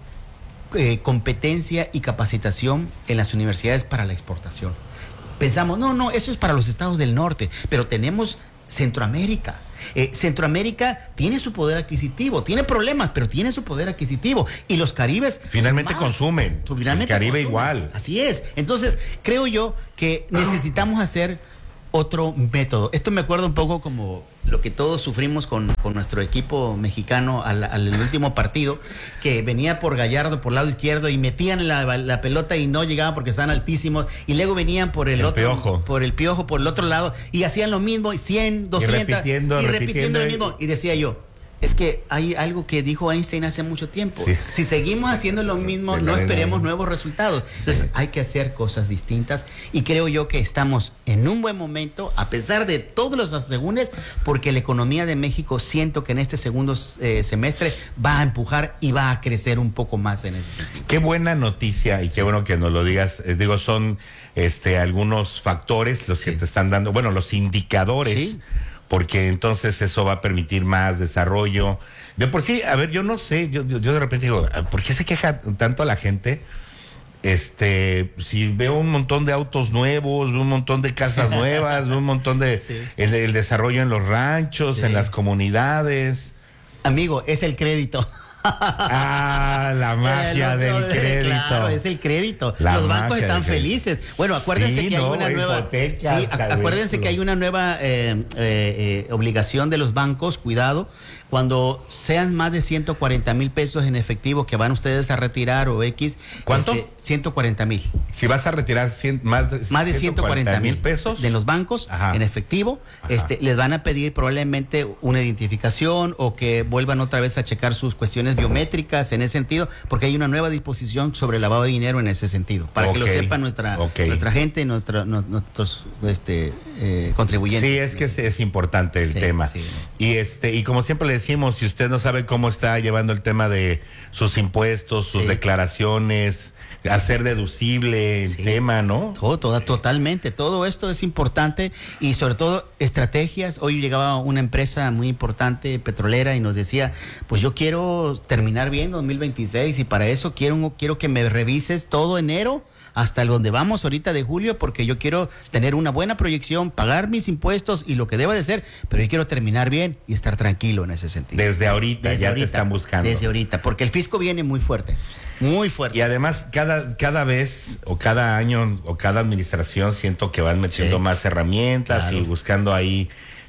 eh, competencia y capacitación en las universidades para la exportación. Pensamos, no, no, eso es para los estados del norte, pero tenemos Centroamérica. Eh, Centroamérica tiene su poder adquisitivo, tiene problemas, pero tiene su poder adquisitivo. Y los caribes Finalmente más. consumen. Finalmente el Caribe consumen. igual. Así es. Entonces, creo yo que necesitamos hacer otro método. Esto me acuerda un poco como lo que todos sufrimos con, con nuestro equipo mexicano al, al último partido, que venía por Gallardo por el lado izquierdo y metían la, la pelota y no llegaban porque estaban altísimos, y luego venían por el, El otro, Piojo. por el piojo, por el otro lado, y hacían lo mismo, y cien, doscientos, repitiendo, y repitiendo, repitiendo, lo y- mismo. Y decía yo, es que hay algo que dijo Einstein hace mucho tiempo. Sí. Si seguimos haciendo lo mismo, De no la esperemos arena. nuevos resultados. Entonces hay que hacer cosas distintas y creo yo que estamos en un buen momento, a pesar de todos los asegúnes, porque la economía de México siento que en este segundo eh, semestre va a empujar y va a crecer un poco más en ese sentido. Qué buena noticia y qué bueno que nos lo digas. Eh, digo, son este algunos factores los que te están dando, bueno, los indicadores, Sí. porque entonces eso va a permitir más desarrollo. De por sí, a ver, yo no sé, yo, yo, yo de repente digo, ¿por qué se queja tanto la gente? Este, si veo un montón de autos nuevos, veo un montón de casas nuevas, veo un montón de Sí. el, el desarrollo en los ranchos, Sí. en las comunidades. Amigo, es el crédito. Ah, la magia Eh, lo- del lo- crédito. Claro, es el crédito. La Los bancos magia están del crédito. felices. Bueno, acuérdense Sí, que hay no, una nueva. hipotecas, Sí, ac- cabrón. acuérdense que hay una nueva eh, eh, eh, obligación de los bancos, cuidado, cuando sean más de ciento cuarenta mil pesos en efectivo que van ustedes a retirar o X. ¿Cuánto? Este, ciento cuarenta mil. Si vas a retirar cien, más de, más de ciento cuarenta mil pesos de los bancos Ajá. en efectivo, este, les van a pedir probablemente una identificación o que vuelvan otra vez a checar sus cuestiones biométricas en ese sentido, porque hay una nueva disposición sobre el lavado de dinero en ese sentido, para okay. que lo sepa nuestra okay. nuestra gente, nuestra, no, nuestros este, eh, contribuyentes. Sí, es que es, es importante el sí, tema. Sí. Y este y como siempre le decimos, si usted no sabe cómo está llevando el tema de sus impuestos, sus sí. declaraciones, hacer deducible el sí. tema, ¿no? Todo, todo, totalmente. Todo esto es importante y sobre todo estrategias. Hoy llegaba una empresa muy importante, petrolera, y nos decía, pues yo quiero terminar bien dos mil veintiséis y para eso quiero, quiero que me revises todo enero hasta donde vamos ahorita de julio, porque yo quiero tener una buena proyección, pagar mis impuestos y lo que deba de ser, pero yo quiero terminar bien y estar tranquilo en ese sentido. Desde ahorita desde ya ahorita, te están buscando. Desde ahorita, porque el fisco viene muy fuerte, muy fuerte. Y además cada, cada vez o cada año o cada administración siento que van metiendo sí. más herramientas claro. y buscando ahí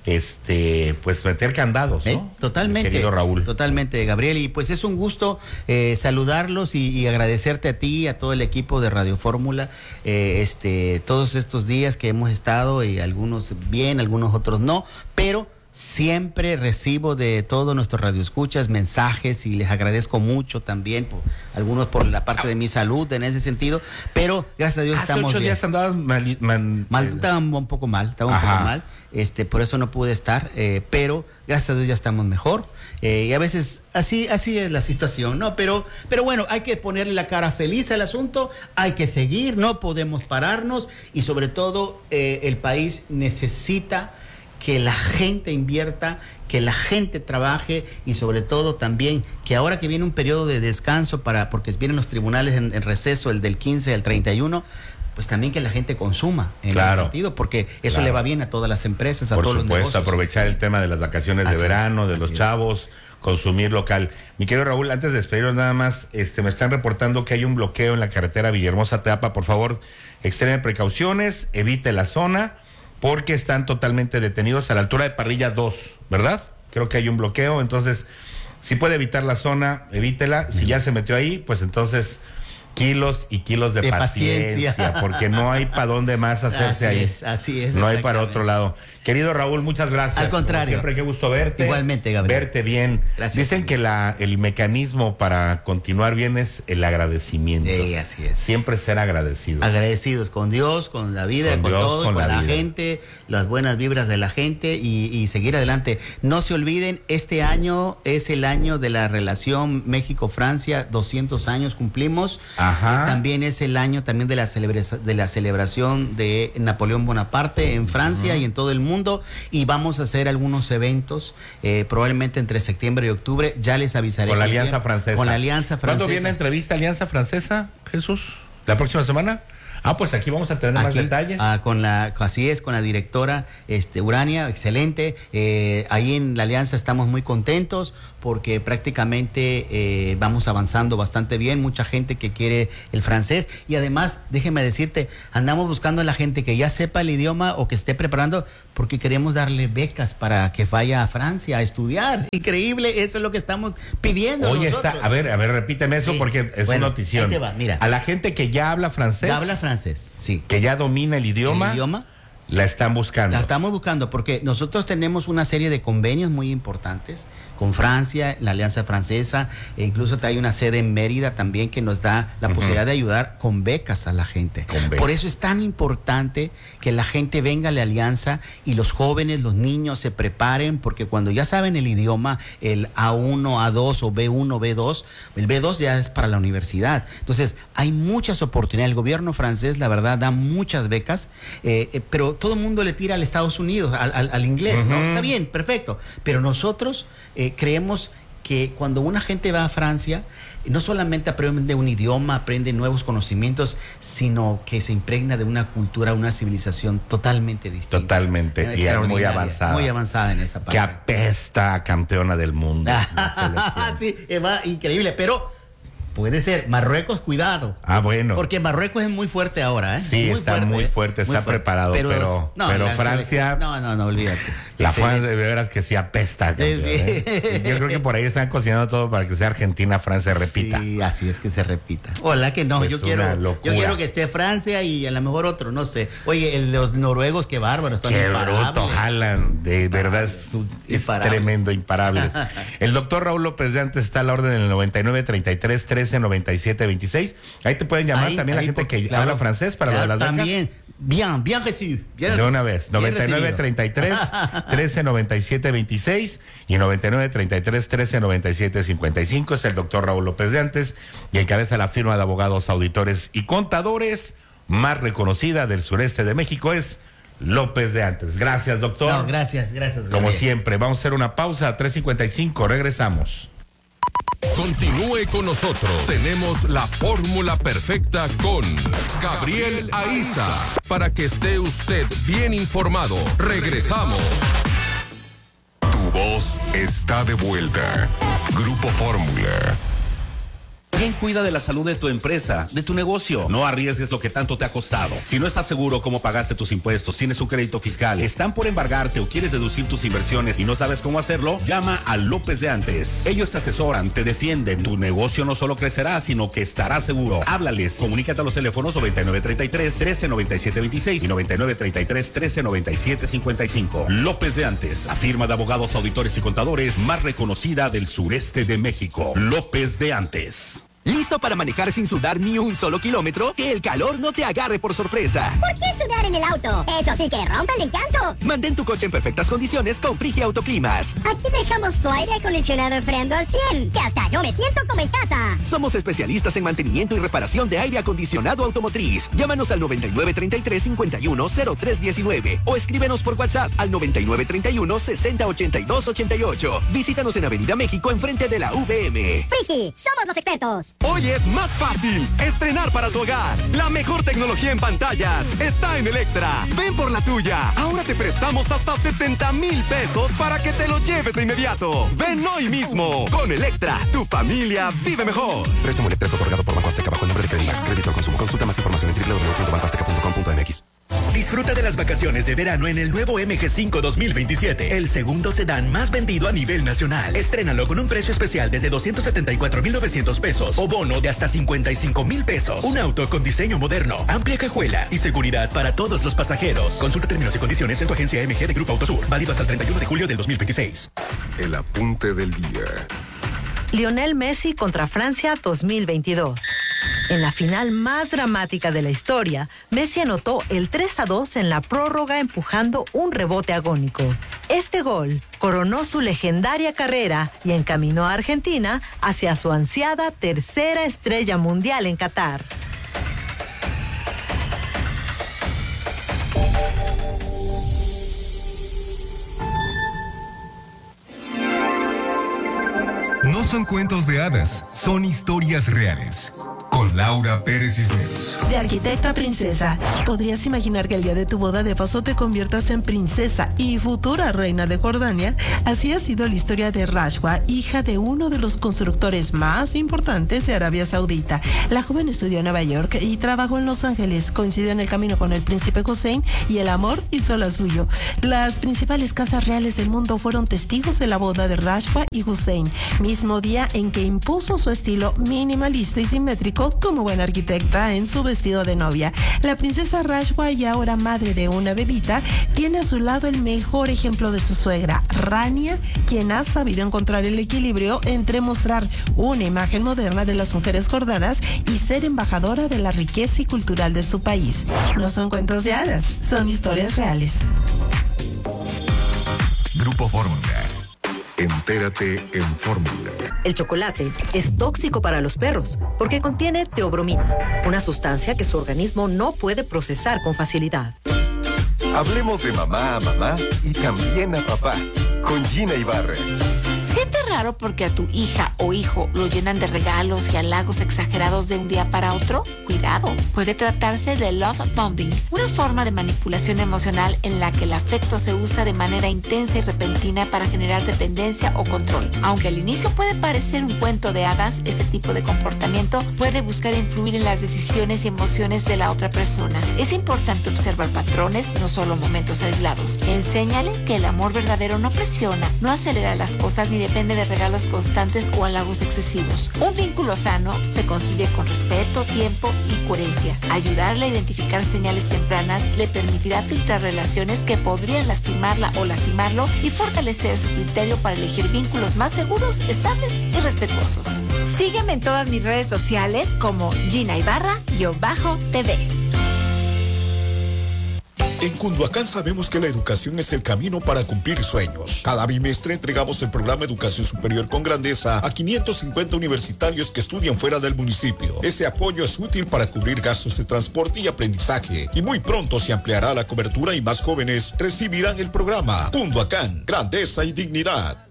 este pues meter candados, ¿no? ¿Eh? Totalmente, querido Raúl. Totalmente, Gabriel, y pues es un gusto eh, saludarlos y, y agradecerte a ti, a todo el equipo de Radio Fórmula, eh, este, todos estos días que hemos estado, y algunos bien, algunos otros no, pero siempre recibo de todos nuestros radioescuchas mensajes y les agradezco mucho también, por, algunos por la parte de mi salud en ese sentido, pero gracias a Dios Hace estamos ocho bien. días andabas mal, mal, mal estaba un poco mal, estaba un Ajá. poco mal, este, por eso no pude estar, eh, pero gracias a Dios ya estamos mejor, eh, y a veces así, así es la situación, ¿no? Pero, pero bueno, hay que ponerle la cara feliz al asunto, hay que seguir, no podemos pararnos, y sobre todo eh, el país necesita que la gente invierta, que la gente trabaje, y sobre todo también que ahora que viene un periodo de descanso para, porque vienen los tribunales en, en receso, el del quince al treinta y uno, pues también que la gente consuma en claro. ese sentido, porque eso claro. le va bien a todas las empresas, a Por todos supuesto, los negocios. aprovechar el tema de las vacaciones así de verano, es, de los chavos, es. consumir local. Mi querido Raúl, antes de despedirnos nada más, este, me están reportando que hay un bloqueo en la carretera Villahermosa-Teapa. Por favor, extreme precauciones, evite la zona, porque están totalmente detenidos a la altura de Parrilla dos, ¿verdad? Creo que hay un bloqueo, entonces, si puede evitar la zona, evítela. Si ya se metió ahí, pues entonces, kilos y kilos de, de paciencia, paciencia, porque no hay para dónde más hacerse así ahí. Es, así es. No hay para otro lado. Querido Raúl, muchas gracias. Al contrario. Como siempre, qué gusto verte. Igualmente, Gabriel. Verte bien. Gracias. Dicen que la, el mecanismo para continuar bien es el agradecimiento. Sí, así es. Siempre ser agradecidos. Agradecidos con Dios, con la vida, con, con Dios, todo, con, con la, la gente, las buenas vibras de la gente y, y seguir adelante. No se olviden, este año es el año de la relación México-Francia, doscientos años cumplimos. Ajá. Eh, también es el año también de la, celebra de la celebración de Napoleón Bonaparte en Francia uh-huh. y en todo el mundo. mundo y vamos a hacer algunos eventos eh, probablemente entre septiembre y octubre, ya les avisaré. Con la Alianza bien. Francesa. Con la Alianza Francesa. ¿Cuándo viene la entrevista Alianza Francesa, Jesús? ¿La próxima semana? Ah, pues aquí vamos a tener aquí, más detalles. Ah, con la, así es, con la directora este, Urania, excelente. Eh, ahí en la Alianza estamos muy contentos porque prácticamente eh, vamos avanzando bastante bien. Mucha gente que quiere el francés y además, déjeme decirte, andamos buscando a la gente que ya sepa el idioma o que esté preparando porque queremos darle becas para que vaya a Francia a estudiar. Increíble, eso es lo que estamos pidiendo. Oye, nosotros. Está, a ver, a ver, repíteme eso sí. porque es bueno, una notición. Ahí te va, mira. A la gente que ya habla francés. Ya habla francés, sí. Que ya domina el idioma. El idioma. La están buscando. La estamos buscando porque nosotros tenemos una serie de convenios muy importantes con Francia, la Alianza Francesa, e incluso hay una sede en Mérida también que nos da la uh-huh. posibilidad de ayudar con becas a la gente. Por eso es tan importante que la gente venga a la Alianza y los jóvenes, los niños se preparen porque cuando ya saben el idioma, el A uno, A dos o B uno, B dos, el B dos ya es para la universidad. Entonces hay muchas oportunidades. El gobierno francés, la verdad, da muchas becas, eh, eh, pero todo el mundo le tira al Estados Unidos, al, al, al inglés, uh-huh. ¿no? Está bien, perfecto. Pero nosotros eh, creemos que cuando una gente va a Francia, no solamente aprende un idioma, aprende nuevos conocimientos, sino que se impregna de una cultura, una civilización totalmente distinta. Totalmente, y es muy avanzada. Muy avanzada en esa parte. Que apesta campeona del mundo. Sí, va increíble, pero... Puede ser. Marruecos, cuidado. Ah, bueno. Porque Marruecos es muy fuerte ahora, ¿eh? Sí, muy está fuerte, muy fuerte, muy está fuerte. preparado, pero, pero, no, pero Francia... No, no, no, olvídate. La Juan de veras que sí apesta. Campeón, ¿eh? Yo creo que por ahí están cocinando todo para que sea Argentina, Francia repita. Sí, así es que se repita. Ojalá que no, pues yo quiero yo quiero que esté Francia y a lo mejor otro, no sé. Oye, el, los noruegos, qué bárbaros, están qué imparables. bruto, Haaland, de verdad es, es tremendo, imparables. El doctor Raúl López de Antes está a la orden en el noventa y nueve, treinta y tres, trece, noventa y siete, veintiséis. Ahí te pueden llamar ahí, también ahí, la gente porque, que claro, habla francés para claro, lo de las becas. También, bien, bien recibido. Bien, de una vez, noventa y nueve, treinta y tres, trece, noventa y siete, veintiséis y noventa y nueve, treinta y tres, trece, noventa y siete, cincuenta y cinco. Es el doctor Raúl López de Antes y encabeza la firma de abogados, auditores y contadores más reconocida del sureste de México, es López de Antes. Gracias, doctor. No, gracias, gracias. Como Gabriel. siempre, vamos a hacer una pausa a tres cincuenta y cinco, regresamos. Continúe con nosotros. Tenemos la fórmula perfecta con Gabriel Aiza para que esté usted bien informado. Regresamos. Tu voz está de vuelta. Grupo Fórmula. ¿Quién cuida de la salud de tu empresa, de tu negocio? No arriesgues lo que tanto te ha costado. Si no estás seguro cómo pagaste tus impuestos, tienes un crédito fiscal, están por embargarte o quieres deducir tus inversiones y no sabes cómo hacerlo, llama a López de Antes. Ellos te asesoran, te defienden. Tu negocio no solo crecerá, sino que estará seguro. Háblales. Comunícate a los teléfonos noventa y nueve, treinta y tres, trece, noventa y siete, veintiséis y noventa y nueve, treinta y tres, trece, noventa y siete, cincuenta y cinco. López de Antes, la firma de abogados, auditores y contadores más reconocida del sureste de México. López de Antes. ¿Listo para manejar sin sudar ni un solo kilómetro? Que el calor no te agarre por sorpresa. ¿Por qué sudar en el auto? Eso sí que rompe el encanto. Mantén tu coche en perfectas condiciones con Frigia Autoclimas. Aquí dejamos tu aire acondicionado enfriando al cien, que hasta yo me siento como en casa. Somos especialistas en mantenimiento y reparación de aire acondicionado automotriz. Llámanos al noventa y nueve, treinta y tres, cincuenta y uno, cero tres diecinueve o escríbenos por WhatsApp al noventa y nueve, treinta y uno, sesenta, ochenta y dos, ochenta y ocho. Visítanos en Avenida México enfrente de la U V M. Frigi, somos los expertos. Hoy es más fácil estrenar para tu hogar. La mejor tecnología en pantallas está en Electra. Ven por la tuya. Ahora te prestamos hasta setenta mil pesos para que te lo lleves de inmediato. Ven hoy mismo. Con Electra, tu familia vive mejor. Préstamo Electra es otorgado por Banco Azteca bajo el nombre de Credimax. Crédito al consumo. Consulta más información en doble u doble u doble u punto banco azteca punto com punto m x. Disfruta de las vacaciones de verano en el nuevo M G cinco dos mil veintisiete, el segundo sedán más vendido a nivel nacional. Estrénalo con un precio especial desde doscientos setenta y cuatro mil novecientos pesos o bono de hasta cincuenta y cinco mil pesos. Un auto con diseño moderno, amplia cajuela y seguridad para todos los pasajeros. Consulta términos y condiciones en tu agencia M G de Grupo Autosur. Válido hasta el treinta y uno de julio del dos mil veintiséis. El apunte del día. Lionel Messi contra Francia dos mil veintidós. En la final más dramática de la historia, Messi anotó el tres a dos en la prórroga empujando un rebote agónico. Este gol coronó su legendaria carrera y encaminó a Argentina hacia su ansiada tercera estrella mundial en Qatar. No son cuentos de hadas, son historias reales. Con Laura Pérez Cisneros. De arquitecta a princesa, ¿podrías imaginar que el día de tu boda de paso te conviertas en princesa y futura reina de Jordania? Así ha sido la historia de Rashwa, hija de uno de los constructores más importantes de Arabia Saudita. La joven estudió en Nueva York y trabajó en Los Ángeles. Coincidió en el camino con el príncipe Hussein y el amor hizo la suyo. Las principales casas reales del mundo fueron testigos de la boda de Rashwa y Hussein, mismo día en que impuso su estilo minimalista y simétrico como buena arquitecta en su vestido de novia. La princesa Rashwa, y ahora madre de una bebita, tiene a su lado el mejor ejemplo de su suegra, Rania, quien ha sabido encontrar el equilibrio entre mostrar una imagen moderna de las mujeres jordanas y ser embajadora de la riqueza y cultural de su país. No son cuentos de hadas, son historias reales. Grupo Fórmula. Entérate en Fórmula. El chocolate es tóxico para los perros porque contiene teobromina, una sustancia que su organismo no puede procesar con facilidad. Hablemos de mamá a mamá y también a papá con Gina Ibarra. ¿Sientes claro porque a tu hija o hijo lo llenan de regalos y halagos exagerados de un día para otro? Cuidado, puede tratarse de love bombing, una forma de manipulación emocional en la que el afecto se usa de manera intensa y repentina para generar dependencia o control. Aunque al inicio puede parecer un cuento de hadas, este tipo de comportamiento puede buscar influir en las decisiones y emociones de la otra persona. Es importante observar patrones, no solo momentos aislados. Enséñale que el amor verdadero no presiona, no acelera las cosas ni depende de regalos constantes o halagos excesivos. Un vínculo sano se construye con respeto, tiempo y coherencia. Ayudarle a identificar señales tempranas le permitirá filtrar relaciones que podrían lastimarla o lastimarlo y fortalecer su criterio para elegir vínculos más seguros, estables y respetuosos. Sígueme en todas mis redes sociales como Gina Ibarra-T V. En Cunduacán sabemos que la educación es el camino para cumplir sueños. Cada bimestre entregamos el programa Educación Superior con Grandeza a quinientos cincuenta universitarios que estudian fuera del municipio. Ese apoyo es útil para cubrir gastos de transporte y aprendizaje. Y muy pronto se ampliará la cobertura y más jóvenes recibirán el programa. Cunduacán, Grandeza y Dignidad.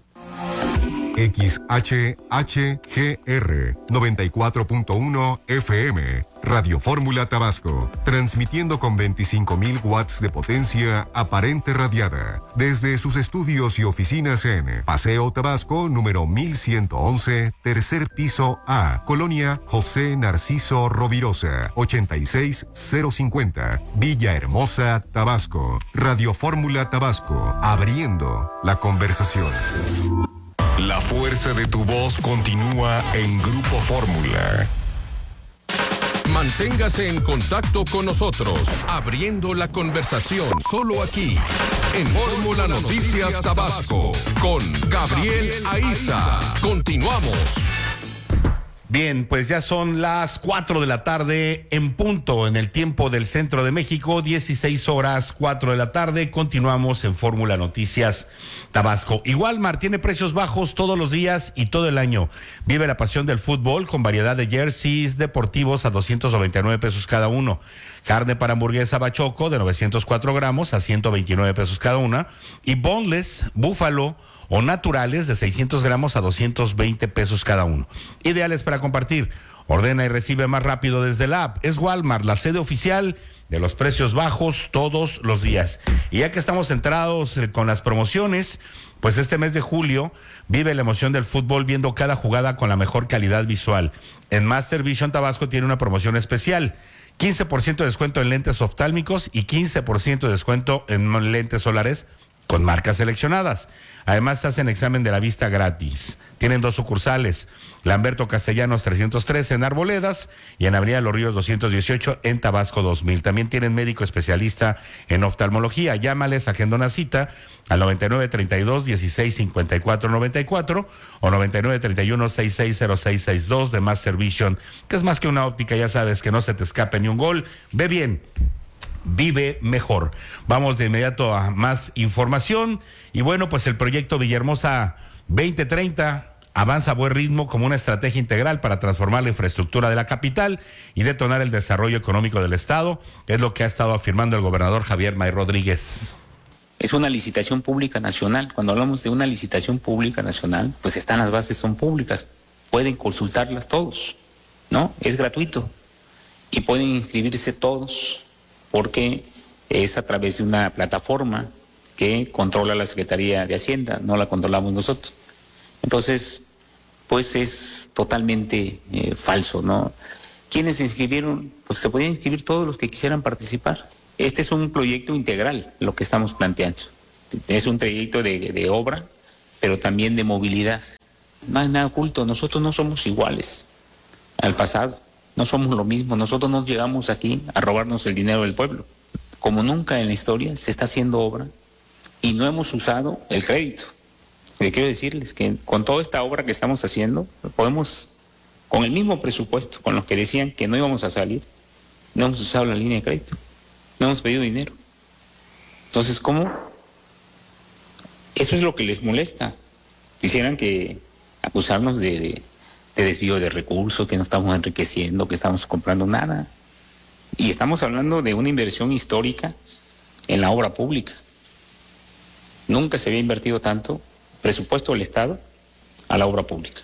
X H H G R noventa y cuatro punto uno F M, Radio Fórmula Tabasco, transmitiendo con veinticinco mil watts de potencia aparente radiada, desde sus estudios y oficinas en Paseo Tabasco, número mil ciento once, tercer piso A, Colonia José Narciso Rovirosa, ochenta y seis cero cincuenta, Villahermosa, Tabasco. Radio Fórmula Tabasco, abriendo la conversación. La fuerza de tu voz continúa en Grupo Fórmula. Manténgase en contacto con nosotros, abriendo la conversación solo aquí, en Fórmula Noticias Tabasco, con Gabriel Aiza. Continuamos. Bien, pues ya son las cuatro de la tarde en punto en el tiempo del centro de México, dieciséis horas, cuatro de la tarde. Continuamos en Fórmula Noticias Tabasco. Y Walmart tiene precios bajos todos los días y todo el año. Vive la pasión del fútbol con variedad de jerseys deportivos a doscientos noventa y nueve pesos cada uno. Carne para hamburguesa Bachoco de novecientos cuatro gramos a ciento veintinueve pesos cada una. Y boneless, búfalo o naturales de seiscientos gramos a doscientos veinte pesos cada uno. Ideales para compartir. Ordena y recibe más rápido desde la app. Es Walmart, la sede oficial de los precios bajos todos los días. Y ya que estamos centrados eh, con las promociones, pues este mes de julio vive la emoción del fútbol viendo cada jugada con la mejor calidad visual. En Master Vision Tabasco tiene una promoción especial. quince por ciento de descuento en lentes oftálmicos y quince por ciento de descuento en lentes solares con marcas seleccionadas. Además, te hacen examen de la vista gratis. Tienen dos sucursales, Lamberto Castellanos trescientos trece en Arboledas y en Avenida Los Ríos doscientos dieciocho en Tabasco dos mil. También tienen médico especialista en oftalmología. Llámales, agenda una cita al noventa y nueve treinta y dos dieciséis cincuenta y cuatro noventa y cuatro o noventa y nueve treinta y uno sesenta y seis cero seis sesenta y dos de Master Vision, que es más que una óptica, ya sabes, que no se te escape ni un gol. Ve bien. Vive mejor. Vamos de inmediato a más información. Y bueno, pues el proyecto Villahermosa veinte treinta avanza a buen ritmo como una estrategia integral para transformar la infraestructura de la capital y detonar el desarrollo económico del Estado. Es lo que ha estado afirmando el gobernador Javier May Rodríguez. Es una licitación pública nacional. Cuando hablamos de una licitación pública nacional, pues están las bases, son públicas. Pueden consultarlas todos, ¿no? Es gratuito. Y pueden inscribirse todos, porque es a través de una plataforma que controla la Secretaría de Hacienda, no la controlamos nosotros. Entonces, pues es totalmente eh, falso, ¿no? ¿Quiénes se inscribieron? Pues se podían inscribir todos los que quisieran participar. Este es un proyecto integral, lo que estamos planteando. Es un proyecto de, de obra, pero también de movilidad. No hay nada oculto, nosotros no somos iguales al pasado. No somos lo mismo, nosotros no llegamos aquí a robarnos el dinero del pueblo. Como nunca en la historia se está haciendo obra y no hemos usado el crédito. Yo quiero decirles que con toda esta obra que estamos haciendo, podemos, con el mismo presupuesto, con los que decían que no íbamos a salir, no hemos usado la línea de crédito, no hemos pedido dinero. Entonces, ¿cómo? Eso es lo que les molesta. Quisieran que acusarnos de... de de desvío de recursos, que no estamos enriqueciendo, que estamos comprando nada. Y estamos hablando de una inversión histórica en la obra pública. Nunca se había invertido tanto presupuesto del Estado a la obra pública.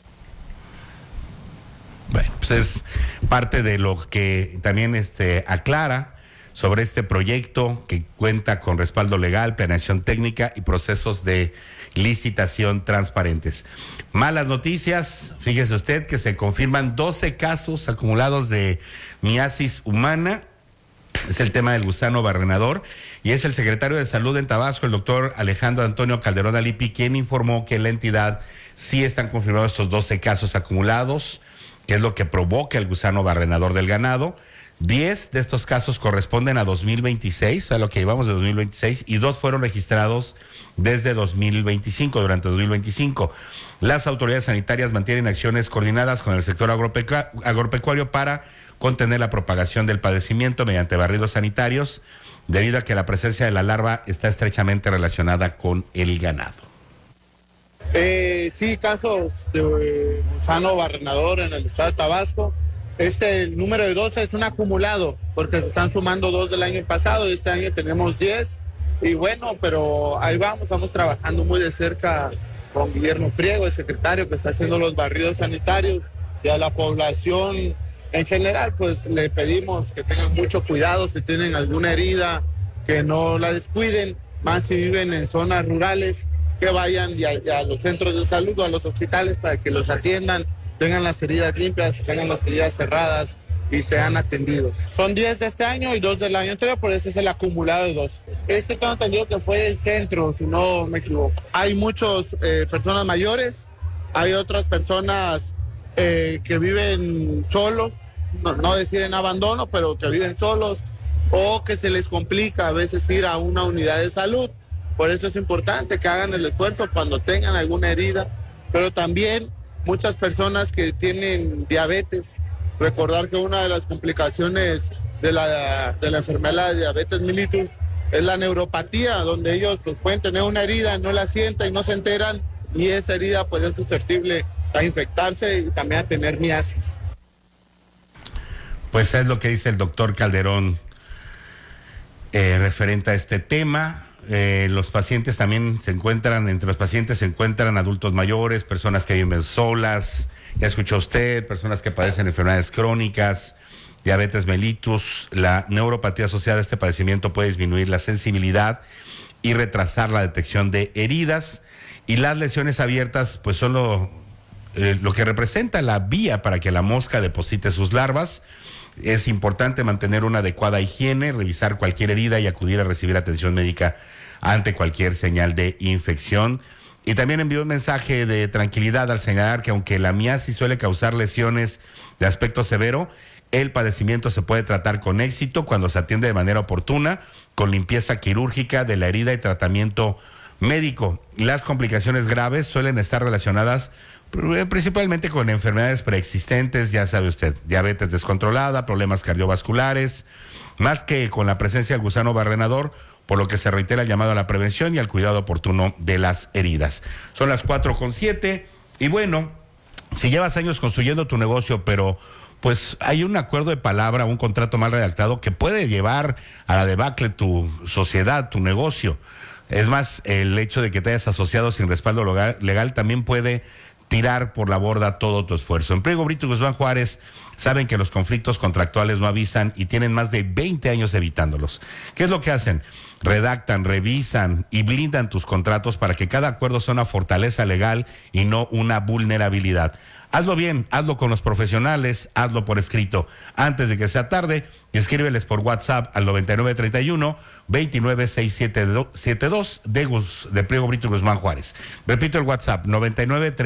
Bueno, pues es parte de lo que también este, aclara sobre este proyecto que cuenta con respaldo legal, planeación técnica y procesos de licitación transparentes. Malas noticias, fíjese usted que se confirman doce casos acumulados de miasis humana. Es el tema del gusano barrenador y es el secretario de Salud en Tabasco, el doctor Alejandro Antonio Calderón Alipi, quien informó que en la entidad sí están confirmados estos doce casos acumulados, que es lo que provoca el gusano barrenador del ganado. diez de estos casos corresponden a dos mil veintiséis, a lo que llevamos de dos mil veintiséis, y dos fueron registrados desde dos mil veinticinco, durante dos mil veinticinco. Las autoridades sanitarias mantienen acciones coordinadas con el sector agropecu- agropecuario para contener la propagación del padecimiento mediante barridos sanitarios, debido a que la presencia de la larva está estrechamente relacionada con el ganado. Eh, sí, casos de gusano barrenador en el estado de Tabasco. Este el número de doce es un acumulado, porque se están sumando dos del año pasado y este año tenemos diez. Y bueno, pero ahí vamos, estamos trabajando muy de cerca con Guillermo Priego, el secretario que está haciendo los barridos sanitarios, y a la población en general, pues le pedimos que tengan mucho cuidado, si tienen alguna herida, que no la descuiden, más si viven en zonas rurales, que vayan y a, a los centros de salud o a los hospitales para que los atiendan, tengan las heridas limpias, tengan las heridas cerradas y sean atendidos. Son diez de este año y dos del año anterior, por eso es el acumulado de dos. Este tengo entendido que fue del centro, si no me equivoco. Hay muchas eh, personas mayores, hay otras personas eh, que viven solos, no, no decir en abandono, pero que viven solos, o que se les complica a veces ir a una unidad de salud. Por eso es importante que hagan el esfuerzo cuando tengan alguna herida, pero también muchas personas que tienen diabetes. Recordar que una de las complicaciones de la, de la enfermedad de diabetes mellitus es la neuropatía, donde ellos pues, pueden tener una herida, no la sienten y no se enteran, y esa herida pues, es susceptible a infectarse y también a tener miasis. Pues es lo que dice el doctor Calderón eh, referente a este tema. Eh, los pacientes también se encuentran, entre los pacientes se encuentran adultos mayores, personas que viven solas, ya escuchó usted, personas que padecen enfermedades crónicas, diabetes mellitus. La neuropatía asociada a este padecimiento puede disminuir la sensibilidad y retrasar la detección de heridas, y las lesiones abiertas pues son lo, eh, lo que representa la vía para que la mosca deposite sus larvas. Es importante mantener una adecuada higiene, revisar cualquier herida y acudir a recibir atención médica ante cualquier señal de infección. Y también envió un mensaje de tranquilidad al señalar que aunque la miasis suele causar lesiones de aspecto severo, el padecimiento se puede tratar con éxito cuando se atiende de manera oportuna, con limpieza quirúrgica de la herida y tratamiento médico. Las complicaciones graves suelen estar relacionadas principalmente con enfermedades preexistentes, ya sabe usted, diabetes descontrolada, problemas cardiovasculares, más que con la presencia del gusano barrenador, por lo que se reitera el llamado a la prevención y al cuidado oportuno de las heridas. Son las cuatro con siete, y bueno, si llevas años construyendo tu negocio, pero pues hay un acuerdo de palabra, un contrato mal redactado que puede llevar a la debacle tu sociedad, tu negocio. Es más, el hecho de que te hayas asociado sin respaldo legal, legal también puede tirar por la borda todo tu esfuerzo. En Priego Brito y Guzmán Juárez saben que los conflictos contractuales no avisan y tienen más de veinte años evitándolos. ¿Qué es lo que hacen? Redactan, revisan y blindan tus contratos para que cada acuerdo sea una fortaleza legal y no una vulnerabilidad. Hazlo bien, hazlo con los profesionales, hazlo por escrito. Antes de que sea tarde, escríbeles por WhatsApp al noventa y nueve treinta y uno, veintinueve sesenta y siete setenta y dos de, Gus, de Priego Brito y Guzmán Juárez. Repito el WhatsApp, noventa y nueve